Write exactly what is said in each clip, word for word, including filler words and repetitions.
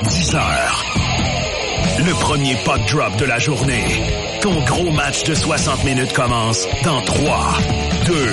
dix heures. Le premier puck drop de la journée. Ton gros match de soixante minutes commence dans trois, deux,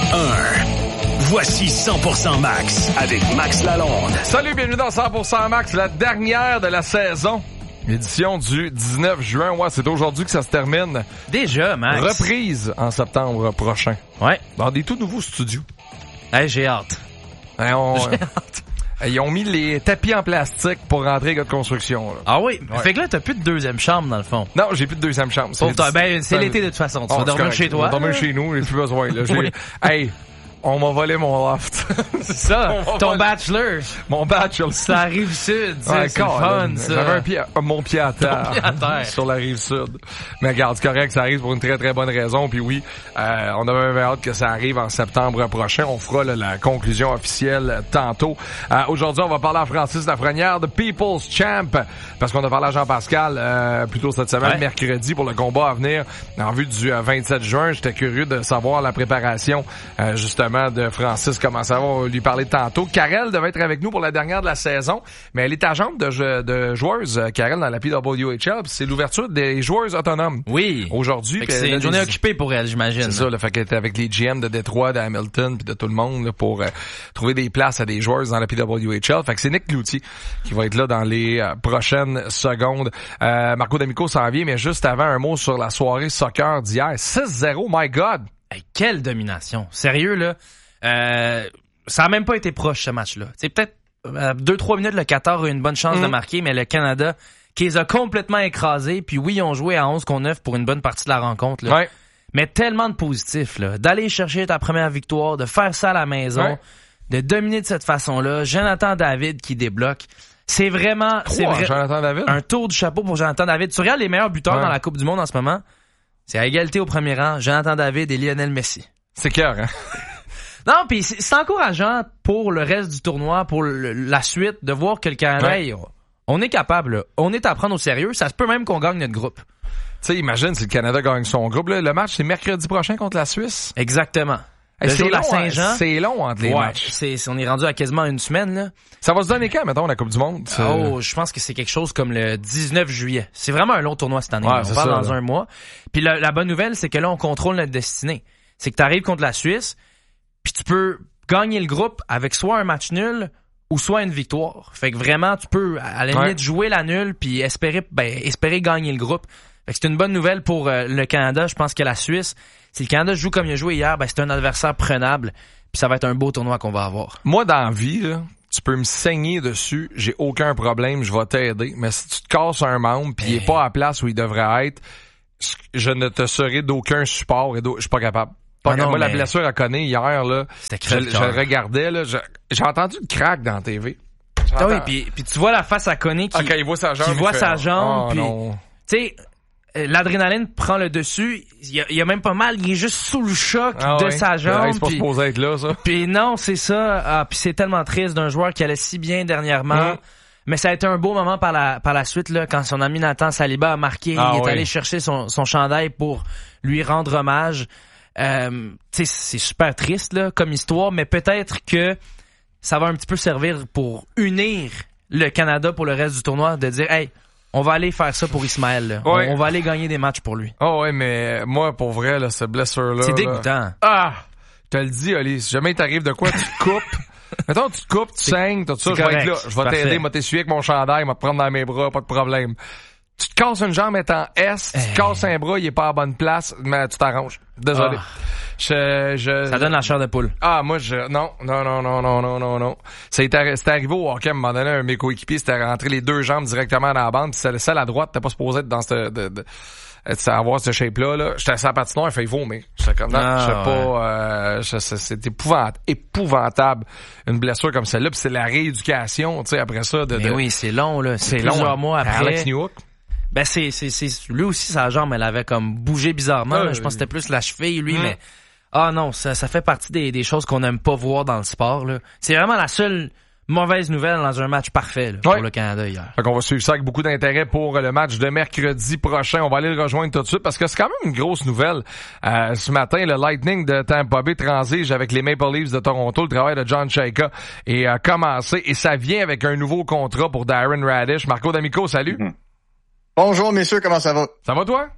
un. Voici cent pour cent Max avec Max Lalonde. Salut, bienvenue dans cent pour cent Max, la dernière de la saison. Édition du dix-neuf juin. Ouais, c'est aujourd'hui que ça se termine. Déjà, Max. Reprise en septembre prochain. Ouais. Dans des tout nouveaux studios. Hey, j'ai hâte. Hey, on, j'ai hâte. Ils ont mis les tapis en plastique pour rentrer gars de construction. Là. Ah oui? Ouais. Fait que là, t'as plus de deuxième chambre, dans le fond. Non, j'ai plus de deuxième chambre. Pour toi, ben, c'est l'été de toute façon. Tu oh, vas dormir correct. chez toi. Je vais dormir chez nous, j'ai plus besoin. Là. J'ai... Oui. Hey, on m'a volé mon loft. C'est ça, ton voler... bachelor. Mon bachelor. C'est la rive sud, ouais, c'est le fun, ça. J'avais un pied, à, mon pied à terre. Pied à terre. Sur la rive sud. Mais regarde, c'est correct, ça arrive pour une très très bonne raison. Puis oui, euh, on avait hâte que ça arrive en septembre prochain. On fera là, la conclusion officielle tantôt. Euh, aujourd'hui, on va parler à Francis Lafrenière de People's Champ. Parce qu'on a parlé à Jean-Pascal euh, plus tôt cette semaine, ouais. mercredi, pour le combat à venir en vue du euh, vingt-sept juin. J'étais curieux de savoir la préparation euh, justement de Francis. Comment ça va? On va lui parler tantôt. Karel devait être avec nous pour la dernière de la saison, mais elle est agente de, de joueuses, Karel, dans la P W H L. C'est l'ouverture des joueuses autonomes. Oui. Aujourd'hui. C'est une journée des... occupée pour elle, j'imagine. C'est ça, le fait qu'elle était avec les G M de Détroit, d'Hamilton, puis de tout le monde là, pour euh, trouver des places à des joueuses dans la P W H L. Fait que c'est Nick Cloutier qui va être là dans les euh, prochaines secondes. Euh, Marco D'Amico s'en vient, mais juste avant, un mot sur la soirée soccer d'hier. six zéro, my God! Hey, quelle domination! Sérieux, là. Euh, ça a même pas été proche, ce match-là. C'est peut-être euh, deux trois minutes, le Qatar a eu une bonne chance mmh. de marquer, mais le Canada, qui les a complètement écrasés, puis oui, ils ont joué à onze contre neuf pour une bonne partie de la rencontre. Là. Ouais. Mais tellement de positifs, là. D'aller chercher ta première victoire, de faire ça à la maison, ouais. de dominer de cette façon-là. Jonathan David qui débloque. C'est vraiment c'est vrai, Jonathan David. un tour du chapeau pour Jonathan David. Tu regardes les meilleurs buteurs ouais. dans la Coupe du Monde en ce moment, c'est à égalité au premier rang, Jonathan David et Lionel Messi. C'est cœur, hein? Non, puis c'est, c'est encourageant pour le reste du tournoi, pour le, la suite, de voir que le Canada, ouais. hey, on est capable, là. On est à prendre au sérieux. Ça se peut même qu'on gagne notre groupe. Tu sais, imagine si le Canada gagne son groupe. Là. Le match, c'est mercredi prochain contre la Suisse. Exactement. Hey, le c'est, jour long, de la Saint-Jean. C'est long entre les ouais, matchs. C'est, c'est, on est rendu à quasiment une semaine. Là. Ça va se donner quand, mettons, la Coupe du Monde? C'est... Oh, je pense que c'est quelque chose comme le dix-neuf juillet. C'est vraiment un long tournoi cette année. Ouais, on c'est parle ça, dans là. un mois. Puis la, la bonne nouvelle, c'est que là, on contrôle notre destinée. C'est que tu arrives contre la Suisse, puis tu peux gagner le groupe avec soit un match nul ou soit une victoire. Fait que vraiment, tu peux, à la limite, ouais. jouer la nulle puis espérer, ben, espérer gagner le groupe. Fait que c'est une bonne nouvelle pour euh, le Canada. Je pense que la Suisse, si le Canada joue comme il a joué hier, ben, c'est un adversaire prenable puis ça va être un beau tournoi qu'on va avoir. Moi, dans la vie, là, tu peux me saigner dessus, j'ai aucun problème, je vais t'aider. Mais si tu te casses un membre puis hey. il est pas à la place où il devrait être, je ne te serai d'aucun support et je suis pas capable. Pas, ah non, moi, mais... la blessure à connaître hier, là, je, je le regardais, là, je, j'ai entendu le crack dans la T V. Ah oui, puis, puis tu vois la face à Koné qui, ah, quand il voit sa jambe, qui voit fait, sa jambe, oh, puis tu sais, l'adrénaline prend le dessus, il y a, il y a même pas mal, il est juste sous le choc ah, de oui. sa jambe. C'est pas pis, supposé être là, ça. Puis non, c'est ça, ah, puis c'est tellement triste d'un joueur qui allait si bien dernièrement. Mmh. Mais ça a été un beau moment par la par la suite là quand son ami Nathan Saliba a marqué, ah, il est oui. allé chercher son son chandail pour lui rendre hommage. Euh, tu sais, c'est super triste là comme histoire, mais peut-être que ça va un petit peu servir pour unir le Canada pour le reste du tournoi, de dire hey, on va aller faire ça pour Ismaël là. Ouais. On, on va aller gagner des matchs pour lui. Oh ouais, mais moi pour vrai là, cette blessure là, c'est dégoûtant. Là, ah, je te le dis, Oli, si jamais il t'arrive de quoi, tu te coupes. Mettons, tu te coupes, tu saignes, tout ça, je vais être là. Je vais t'aider, je vais t'essuyer avec mon chandail, je vais te prendre dans mes bras, pas de problème. Tu te casses une jambe étant S, tu te casses un bras, il est pas à bonne place, mais tu t'arranges. Désolé. Ah. Je, je, ça donne la chair de poule. Ah, moi, je, non, non, non, non, non, non, non, non. C'était, c'était arrivé au hockey, à un moment donné, un de mes coéquipiers, c'était rentré les deux jambes directement dans la bande, pis c'est celle à droite, t'es pas supposé être dans ce, de, de, de avoir ce shape-là, là. J'étais sur la patinoire, il fait vomir. J'étais comme, non, ah, je sais ouais. pas, euh, je, c'est, c'est épouvantable, épouvantable, une blessure comme celle-là, pis c'est la rééducation, tu sais, après ça, de, Mais de... oui, c'est long, là. C'est, c'est plusieurs long, mois après. Alex Newhook. Ben, c'est, c'est, c'est, lui aussi, sa jambe, elle avait comme bougé bizarrement, euh, là. Je pense que c'était plus la cheville, lui, hum. mais, ah non, ça, ça fait partie des, des choses qu'on n'aime pas voir dans le sport, là. C'est vraiment la seule mauvaise nouvelle dans un match parfait là, ouais. pour le Canada hier. Fait qu'on va suivre ça avec beaucoup d'intérêt pour le match de mercredi prochain. On va aller le rejoindre tout de suite parce que c'est quand même une grosse nouvelle. Euh, ce matin, le Lightning de Tampa Bay transige avec les Maple Leafs de Toronto. Le travail de John Chayka est euh, commencé et ça vient avec un nouveau contrat pour Darren Raddysh. Marco D'Amico, salut. Mm-hmm. Bonjour messieurs, comment ça va? Ça va toi?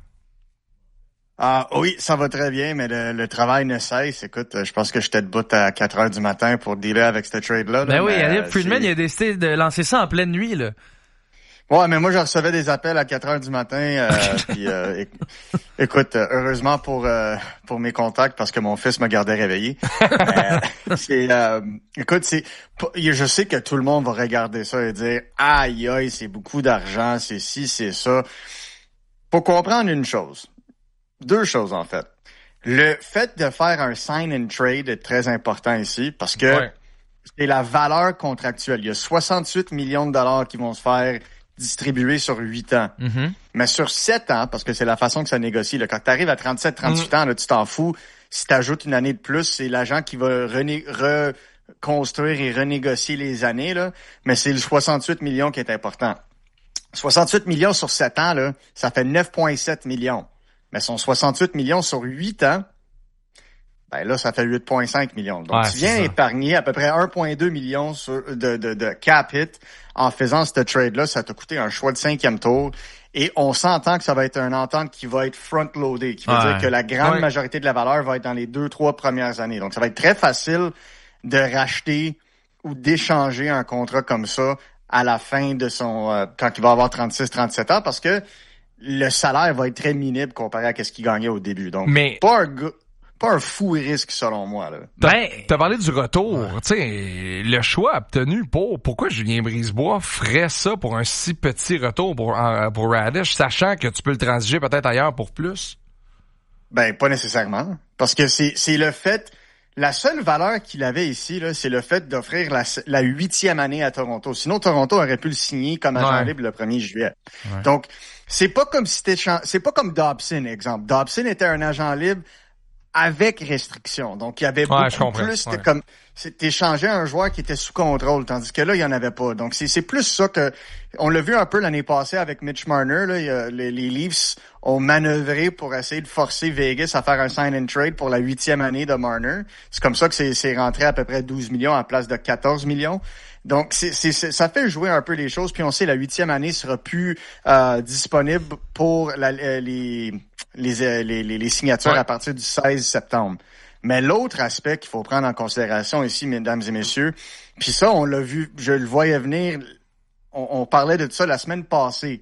Ah oui, ça va très bien, mais le, le travail ne cesse. Écoute, je pense que j'étais debout à quatre heures du matin pour dealer avec ce trade-là. Ben là, oui, mais, Friedman, c'est... il a décidé de lancer ça en pleine nuit, là. Ouais, mais moi, je recevais des appels à quatre heures du matin. Euh, puis, euh, écoute, heureusement pour euh, pour mes contacts, parce que mon fils me gardait réveillé. euh, c'est, euh, écoute, c'est, je sais que tout le monde va regarder ça et dire, aïe aïe, c'est beaucoup d'argent, c'est ci, c'est ça. Faut comprendre une chose. Deux choses, en fait. Le fait de faire un sign and trade est très important ici parce que ouais. c'est la valeur contractuelle. Il y a soixante-huit millions de dollars qui vont se faire distribuer sur huit ans. Mm-hmm. Mais sur sept ans, parce que c'est la façon que ça négocie, là, quand tu arrives à trente-sept, trente-huit mm. ans, là, tu t'en fous. Si tu ajoutes une année de plus, c'est l'agent qui va rené- reconstruire et renégocier les années. Là. Mais c'est le soixante-huit millions qui est important. soixante-huit millions sur sept ans, là, ça fait neuf virgule sept millions. Mais son soixante-huit millions sur huit ans, ben là, ça fait huit virgule cinq millions. Donc, ouais, tu viens épargner à peu près un virgule deux million sur, de, de, de cap hit en faisant ce trade-là. Ça t'a coûté un choix de cinquième tour. Et on s'entend que ça va être une entente qui va être front-loadée, qui veut ouais. dire que la grande ouais. majorité de la valeur va être dans les deux, trois premières années. Donc, ça va être très facile de racheter ou d'échanger un contrat comme ça à la fin de son... Euh, quand il va avoir trente-six, trente-sept ans, parce que le salaire va être très minime comparé à ce qu'il gagnait au début. Donc, mais... pas un go- pas un fou risque selon moi. Là. T'as, ben... t'as parlé du retour. Ouais. Tu sais, le choix obtenu pour... Pourquoi Julien Brisebois ferait ça pour un si petit retour pour, pour Raddysh, sachant que tu peux le transiger peut-être ailleurs pour plus? Ben, pas nécessairement. Parce que c'est, c'est le fait... La seule valeur qu'il avait ici, là, c'est le fait d'offrir la, la huitième année à Toronto. Sinon, Toronto aurait pu le signer comme agent ouais. libre le premier juillet. Ouais. Donc, c'est pas comme si c'était, c'est pas comme Dobson, exemple. Dobson était un agent libre avec restriction. Donc, il y avait ouais, beaucoup plus, c'était ouais. comme, c'était échanger un joueur qui était sous contrôle, tandis que là, il y en avait pas. Donc, c'est, c'est plus ça que, on l'a vu un peu l'année passée avec Mitch Marner, là, il y a, les, les Leafs ont manœuvré pour essayer de forcer Vegas à faire un sign and trade pour la huitième année de Marner. C'est comme ça que c'est, c'est rentré à peu près douze millions à place de quatorze millions. Donc, c'est, c'est, c'est, ça fait jouer un peu les choses. Puis on sait la huitième année sera plus euh, disponible pour la, les, les, les, les, les signatures ouais. à partir du seize septembre. Mais l'autre aspect qu'il faut prendre en considération ici, mesdames et messieurs, puis ça, on l'a vu, je le voyais venir, on, on parlait de ça la semaine passée.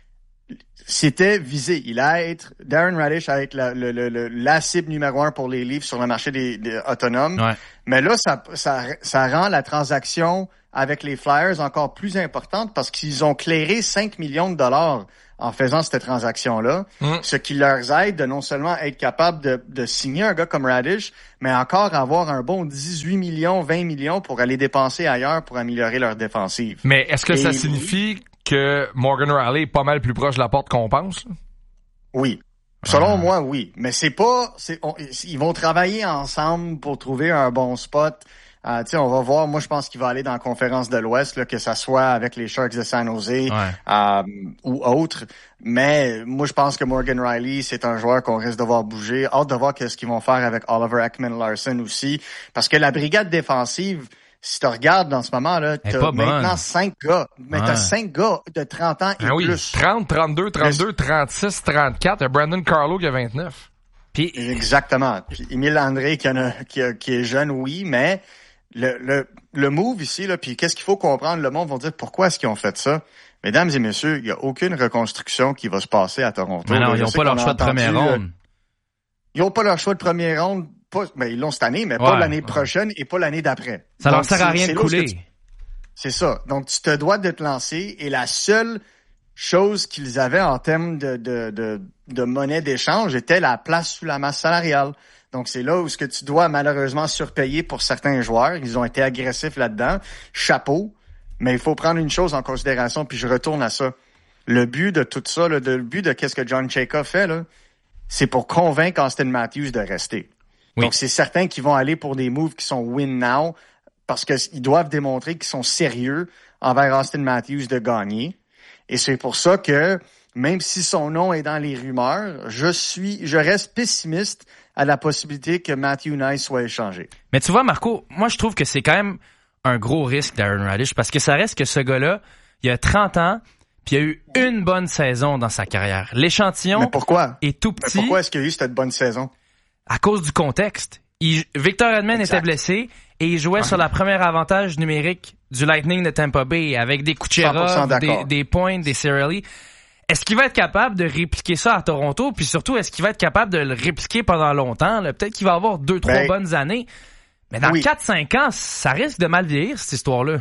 C'était visé. Il allait être, Darren Raddysh allait être la, le, le, le, la cible numéro un pour les Leafs sur le marché des, des autonomes. Ouais. Mais là, ça, ça, ça rend la transaction avec les Flyers encore plus importante parce qu'ils ont clairé cinq millions de dollars en faisant cette transaction-là, mmh. ce qui leur aide de non seulement être capable de, de signer un gars comme Raddysh, mais encore avoir un bon dix-huit millions, vingt millions pour aller dépenser ailleurs pour améliorer leur défensive. Mais est-ce que Et ça signifie que Morgan Rielly est pas mal plus proche de la porte qu'on pense? Oui. Selon ah. moi, oui. Mais c'est pas... c'est on, ils vont travailler ensemble pour trouver un bon spot. Euh, tu sais, on va voir. Moi, je pense qu'il va aller dans la conférence de l'Ouest, là, que ça soit avec les Sharks de San Jose ouais. euh, ou autre. Mais moi, je pense que Morgan Rielly, c'est un joueur qu'on risque de voir bouger. Hâte de voir qu'est-ce qu'ils vont faire avec Oliver Ekman-Larsson aussi. Parce que la brigade défensive, si tu regardes dans ce moment-là, t'as maintenant bonne. cinq gars. Mais ouais. t'as cinq gars de trente ans et ah oui, plus. trente, trente-deux, trente-deux, trente-six, trente-quatre. Il y a Brandon Carlo qui a vingt-neuf. Puis, exactement. Puis Émile André qui, en a, qui, a, qui est jeune, oui, mais le, le, le move ici, là, puis qu'est-ce qu'il faut comprendre? Le monde va dire pourquoi est-ce qu'ils ont fait ça? Mesdames et messieurs, il n'y a aucune reconstruction qui va se passer à Toronto. Mais non, là, ils n'ont pas leur choix de première ronde. Ils n'ont pas leur choix de première ronde. Pas, ben, ils l'ont cette année, mais ouais, pas l'année ouais. prochaine et pas l'année d'après. Ça Donc, leur sert à rien de couler. Tu, c'est ça. Donc, tu te dois de te lancer et la seule chose qu'ils avaient en termes de, de, de, de monnaie d'échange était la place sous la masse salariale. Donc, c'est là où ce que tu dois malheureusement surpayer pour certains joueurs. Ils ont été agressifs là-dedans. Chapeau. Mais il faut prendre une chose en considération, puis je retourne à ça. Le but de tout ça, là, le but de qu'est-ce que John Chayka fait, là, c'est pour convaincre Austin Matthews de rester. Oui. Donc, c'est certain qu'ils vont aller pour des moves qui sont win now parce qu'ils doivent démontrer qu'ils sont sérieux envers Austin Matthews de gagner. Et c'est pour ça que, même si son nom est dans les rumeurs, je suis, je reste pessimiste à la possibilité que Matthew Nice soit échangé. Mais tu vois, Marco, moi, je trouve que c'est quand même un gros risque d'Aaron Radish parce que ça reste que ce gars-là, il a trente ans, puis il a eu une bonne saison dans sa carrière. L'échantillon Mais pourquoi? est tout petit. Mais pourquoi est-ce qu'il y a eu cette bonne saison? À cause du contexte. Il, Victor Edman était blessé et il jouait sur la première avantage numérique du Lightning de Tampa Bay avec des Kucherov, des, des Point, des Cirelli. Est-ce qu'il va être capable de répliquer ça à Toronto? Puis surtout, est-ce qu'il va être capable de le répliquer pendant longtemps? Là? Peut-être qu'il va avoir deux, trois ben, bonnes années. Mais dans oui. quatre cinq ans, ça risque de mal vieillir, cette histoire-là.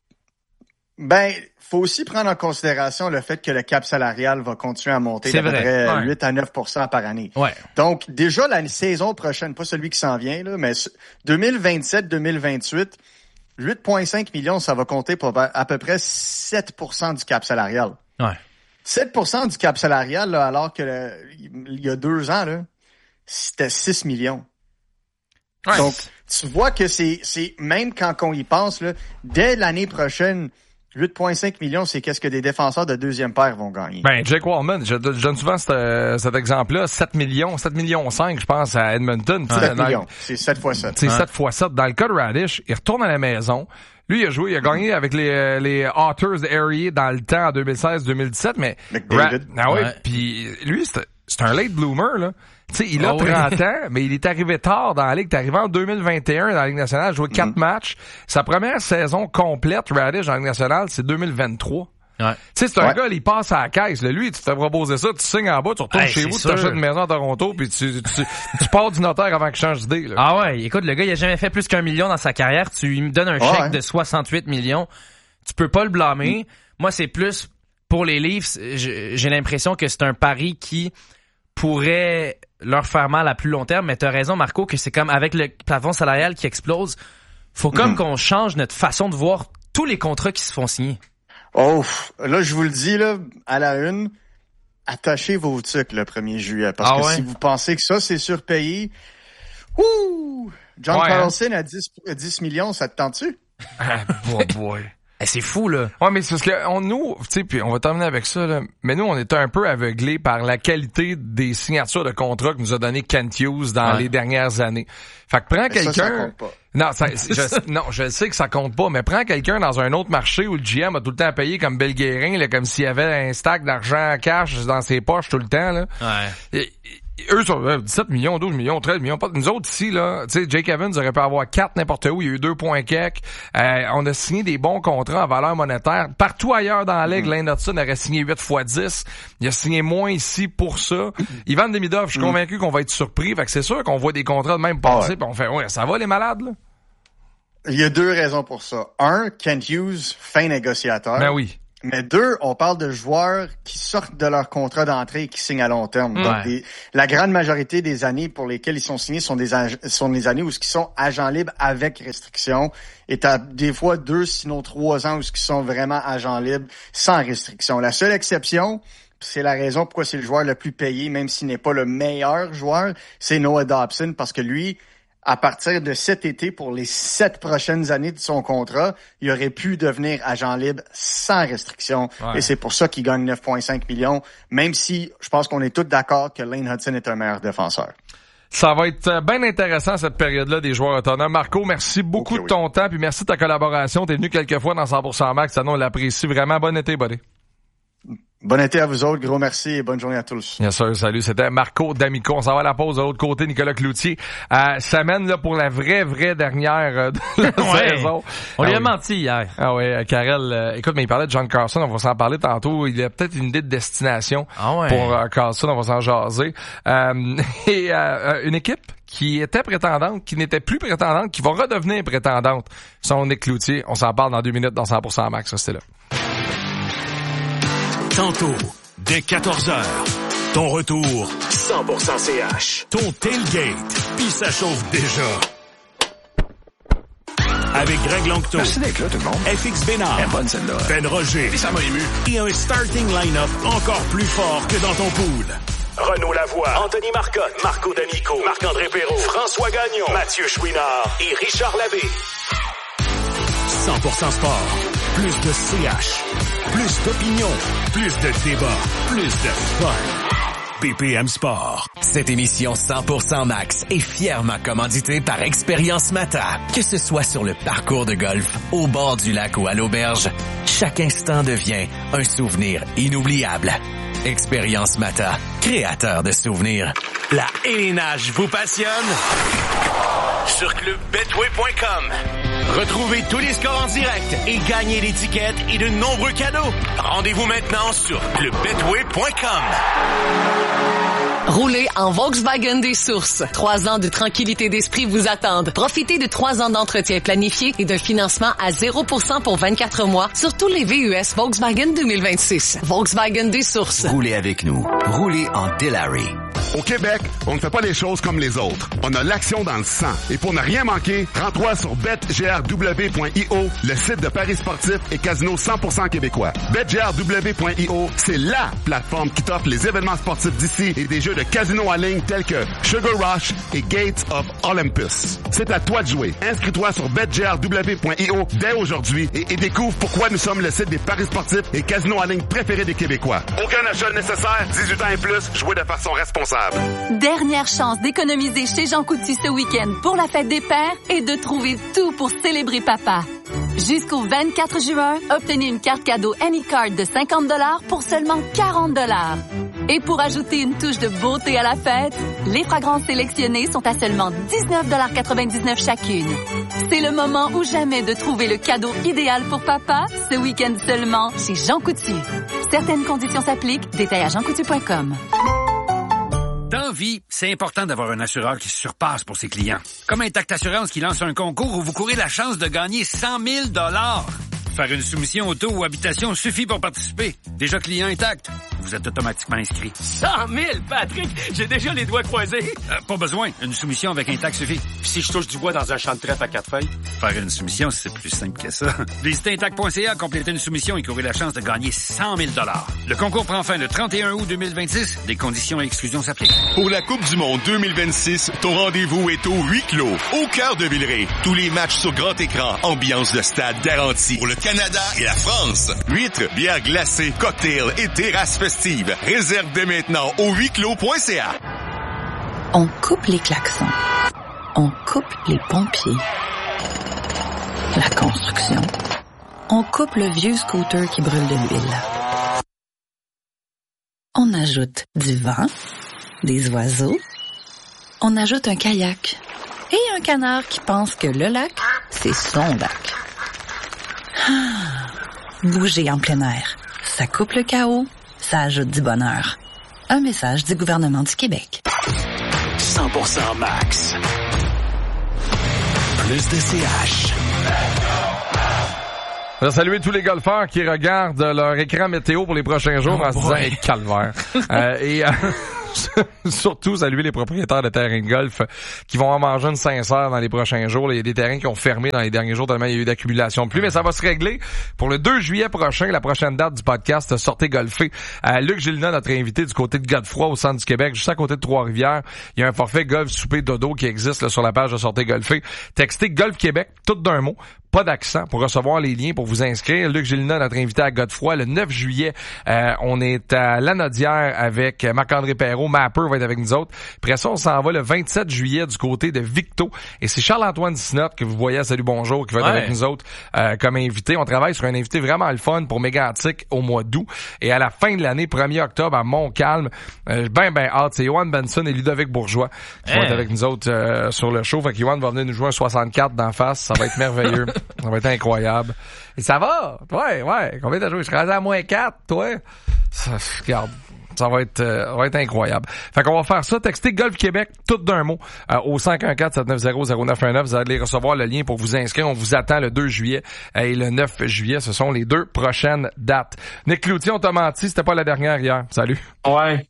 Ben, faut aussi prendre en considération le fait que le cap salarial va continuer à monter d'à peu près ouais. huit à neuf pour cent par année. Ouais. Donc, déjà, la saison prochaine, pas celui qui s'en vient, là, mais deux mille vingt-sept deux mille vingt-huit, huit virgule cinq millions, ça va compter pour à peu près sept pour cent du cap salarial. Ouais. sept pour cent du cap salarial, là, alors que le, il y a deux ans, là, c'était six millions. Ouais. Donc, tu vois que c'est, c'est même quand on y pense, là, dès l'année prochaine, huit virgule cinq millions, c'est qu'est-ce que des défenseurs de deuxième paire vont gagner. Ben, Jake Wallman, je, je donne souvent cet, cet exemple-là, sept millions, sept virgule cinq millions, je pense, à Edmonton. sept millions, c'est sept fois sept. C'est sept fois sept. Dans le cas de Radish, il retourne à la maison. Lui, il a joué, il a gagné avec les, les Otters d'Erie dans le temps en deux mille seize deux mille dix-sept, mais... McDavid. Ra- ah oui, ouais. Puis lui, c'est, c'est un late bloomer, là. Tu sais, il a oh trente oui. ans, mais il est arrivé tard dans la Ligue. Il est arrivé en deux mille vingt et un dans la Ligue nationale, joué quatre mm. matchs. Sa première saison complète, Radish, dans la Ligue nationale, c'est deux mille vingt-trois. Ouais. Tu sais, c'est un ouais. gars, il passe à la caisse. Là. Lui, tu te fais proposer ça, tu signes en bas, tu retournes hey, chez vous, tu t'achètes une maison à Toronto, puis tu, tu, tu pars du notaire avant qu'il change d'idée. Là. Ah ouais, écoute, le gars, il a jamais fait plus qu'un million dans sa carrière. Tu lui donnes un chèque ouais. de soixante-huit millions. Tu peux pas le blâmer. Mm. Moi, c'est plus, pour les Leafs, j'ai l'impression que c'est un pari qui pourrait leur faire mal à plus long terme, mais t'as raison, Marco, que c'est comme avec le plafond salarial qui explose, faut comme mm-hmm. qu'on change notre façon de voir tous les contrats qui se font signer. Oh, là, je vous le dis, là, à la une, attachez vos tucs le premier juillet, parce ah que ouais? si vous pensez que ça, c'est surpayé, ouh, John ouais, Carlson hein? à dix, dix millions, ça te tente-tu? Ah, boy, boy. Eh, c'est fou, là. Ouais, mais c'est parce que on, nous, tu sais, puis on va terminer avec ça, là. Mais nous, on était un peu aveuglés par la qualité des signatures de contrats que nous a donné Kent Hughes dans ouais. les dernières années. Fait que prends mais quelqu'un. Ça, ça compte pas. Non, ça, je, non, je sais que ça compte pas, mais prends quelqu'un dans un autre marché où le G M a tout le temps payé comme Bill Guérin, là, comme s'il y avait un stack d'argent cash dans ses poches tout le temps, là. Ouais. Et, eux sont dix-sept millions, douze millions, treize millions. Nous autres ici, là, tu sais, Jake Evans aurait pu avoir quatre n'importe où. Il y a eu deux points quelques. Euh, on a signé des bons contrats en valeur monétaire. Partout ailleurs dans la Ligue, mm. Lane Hudson aurait signé huit fois dix. Il a signé moins ici pour ça. Ivan Demidov, je suis mm. convaincu qu'on va être surpris. Fait que c'est sûr qu'on voit des contrats de même passer. Puis on fait, ouais, ça va les malades, là? Il y a deux raisons pour ça. Un, Kent Hughes, fin négociateur. Ben oui. Mais deux, on parle de joueurs qui sortent de leur contrat d'entrée et qui signent à long terme. Ouais. Donc, des, la grande majorité des années pour lesquelles ils sont signés sont des, sont des années où ils sont agents libres avec restriction. Et t'as des fois deux, sinon trois ans où ils sont vraiment agents libres sans restriction. La seule exception, c'est la raison pourquoi c'est le joueur le plus payé, même s'il n'est pas le meilleur joueur, c'est Noah Dobson, parce que lui, à partir de cet été, pour les sept prochaines années de son contrat, il aurait pu devenir agent libre sans restriction. Ouais. Et c'est pour ça qu'il gagne neuf virgule cinq millions, même si je pense qu'on est tous d'accord que Lane Hudson est un meilleur défenseur. Ça va être bien intéressant, cette période-là des joueurs autonomes. Marco, merci beaucoup okay, de ton oui. temps, puis merci de ta collaboration. T'es venu quelques fois dans cent pour cent Max, ça nous on l'apprécie vraiment. Bon été, buddy. Bon été à vous autres, gros merci et bonne journée à tous. Bien sûr, salut, c'était Marco D'Amico. On s'en va à la pause de l'autre côté, Nicolas Cloutier. Euh, ça mène là pour la vraie, vraie dernière euh, de la ouais. saison. On lui ah, a oui. menti hier. Ah oui, Karel, euh, écoute, mais il parlait de John Carlson, on va s'en parler tantôt. Il a peut-être une idée de destination ah ouais. pour euh, Carlson, on va s'en jaser. Euh, et euh, une équipe qui était prétendante, qui n'était plus prétendante, qui va redevenir prétendante. Son Nick Cloutier, on s'en parle dans deux minutes dans cent pour cent Max, ça c'est là. Tantôt, dès quatorze heures, ton retour cent pour cent C H. Ton tailgate, puis ça chauffe déjà. Avec Greg Longto, merci d'être là, tout le monde. F X Bénard, elle est bonne celle-là. Ben Roger, et ça m'a ému. Et un starting line-up encore plus fort que dans ton pool. Renaud Lavoie, Anthony Marcotte, Marco D'Amico, Marc-André Perrault, François Gagnon, Mathieu Chouinard et Richard Labbé. cent pour cent sport. Plus de C H. Plus d'opinion. Plus de débat. Plus de fun. B P M Sport. Cette émission cent pour cent Max est fièrement commanditée par Expérience Mata. Que ce soit sur le parcours de golf, au bord du lac ou à l'auberge, chaque instant devient un souvenir inoubliable. Expérience Mata, créateur de souvenirs. La élénage vous passionne? Sur club betway point com. Retrouvez tous les scores en direct et gagnez des tickets et de nombreux cadeaux. Rendez-vous maintenant sur club betway point com. Roulez en Volkswagen des Sources. Trois ans de tranquillité d'esprit vous attendent. Profitez de trois ans d'entretien planifié et d'un financement à zéro pour cent pour vingt-quatre mois sur tous les V U S Volkswagen deux mille vingt-six. Volkswagen des Sources. Roulez avec nous. Roulez en Delary. Au Québec, on ne fait pas les choses comme les autres. On a l'action dans le sang. Et pour ne rien manquer, rends-toi sur bet g r w point i o, le site de paris sportifs et casino cent pour cent québécois. bet g r w point i o, c'est LA plateforme qui t'offre les événements sportifs d'ici et des jeux de casino en ligne tels que Sugar Rush et Gates of Olympus. C'est à toi de jouer. Inscris-toi sur bet g r w point i o dès aujourd'hui et, et découvre pourquoi nous sommes le site des paris sportifs et casinos en ligne préférés des Québécois. Aucun achat nécessaire, dix-huit ans et plus, jouez de façon responsable. Dernière chance d'économiser chez Jean Coutu ce week-end pour la fête des pères et de trouver tout pour célébrer papa. Jusqu'au vingt-quatre juin, obtenez une carte cadeau Anycard de cinquante dollars pour seulement quarante dollars. Et pour ajouter une touche de beauté à la fête, les fragrances sélectionnées sont à seulement dix-neuf quatre-vingt-dix-neuf chacune. C'est le moment ou jamais de trouver le cadeau idéal pour papa, ce week-end seulement chez Jean Coutu. Certaines conditions s'appliquent, détails à jean coutu point com. Dans vie, c'est important d'avoir un assureur qui se surpasse pour ses clients. Comme Intact Assurance qui lance un concours où vous courez la chance de gagner cent mille dollars. Faire une soumission auto ou habitation suffit pour participer. Déjà client Intact, vous êtes automatiquement inscrit. cent mille, Patrick! J'ai déjà les doigts croisés. Euh, pas besoin. Une soumission avec Intact suffit. Puis si je touche du bois dans un champ de trèfle à quatre feuilles? Faire une soumission, c'est plus simple que ça. Visitez intact point c a, complétez une soumission et courez la chance de gagner cent mille dollars. Le concours prend fin le trente et un août deux mille vingt-six. Des conditions et exclusions s'appliquent. Pour la Coupe du Monde deux mille vingt-six, ton rendez-vous est au huis clos, au cœur de Villeray. Tous les matchs sur grand écran, ambiance de stade garantie. Pour le Canada et la France, huîtres, bières glacées, cocktails et terrasses festives. Réserve dès maintenant au huis clos point c a. On coupe les klaxons. On coupe les pompiers. La construction. On coupe le vieux scooter qui brûle de l'huile. On ajoute du vent, des oiseaux. On ajoute un kayak et un canard qui pense que le lac, c'est son lac. Ah, bouger en plein air. Ça coupe le chaos, ça ajoute du bonheur. Un message du gouvernement du Québec. cent pour cent Max. Plus de C H. Je vais saluer tous les golfeurs qui regardent leur écran météo pour les prochains jours oh en se disant hey, calvaire. euh, et euh, surtout saluer les propriétaires de terrains de golf qui vont en manger une sincère dans les prochains jours. Il y a des terrains qui ont fermé dans les derniers jours tellement il y a eu d'accumulation de pluie, mais ça va se régler pour le deux juillet prochain, la prochaine date du podcast Sortez golfer. Euh, Luc Gélina, notre invité du côté de Godefroy au centre du Québec, juste à côté de Trois-Rivières. Il y a un forfait golf souper dodo qui existe là, sur la page de Sortez golfer. Textez Golf Québec, tout d'un mot. Pas d'accent pour recevoir les liens pour vous inscrire. Luc Gélina, notre invité à Godefroy, le neuf juillet, euh, on est à Lanaudière avec Marc-André Perrault. Mapper va être avec nous autres. Après ça, on s'en va le vingt-sept juillet du côté de Victo. Et c'est Charles-Antoine Sinotte que vous voyez à Salut Bonjour qui va être ouais. avec nous autres euh, comme invité. On travaille sur un invité vraiment le fun pour Mégantic au mois d'août. Et à la fin de l'année, premier octobre, à Montcalm, euh, ben ben hâte, c'est Johan Benson et Ludovic Bourgeois qui hey. vont être avec nous autres euh, sur le show. Fait que Johan va venir nous jouer un soixante-quatre d'en face. Ça va être merveilleux. Ça va être incroyable. Et ça va? Ouais, ouais. Combien t'as joué? Je suis rendu à moins quatre, toi. Ça, regarde. Ça va être, euh, ça va être incroyable. Fait qu'on va faire ça. Textez Golf Québec, tout d'un mot, euh, au cinq un quatre sept neuf zéro zéro neuf un neuf. Vous allez recevoir le lien pour vous inscrire. On vous attend le deux juillet et le neuf juillet. Ce sont les deux prochaines dates. Nick Cloutier, on t'a menti. C'était pas la dernière hier. Salut. Ouais.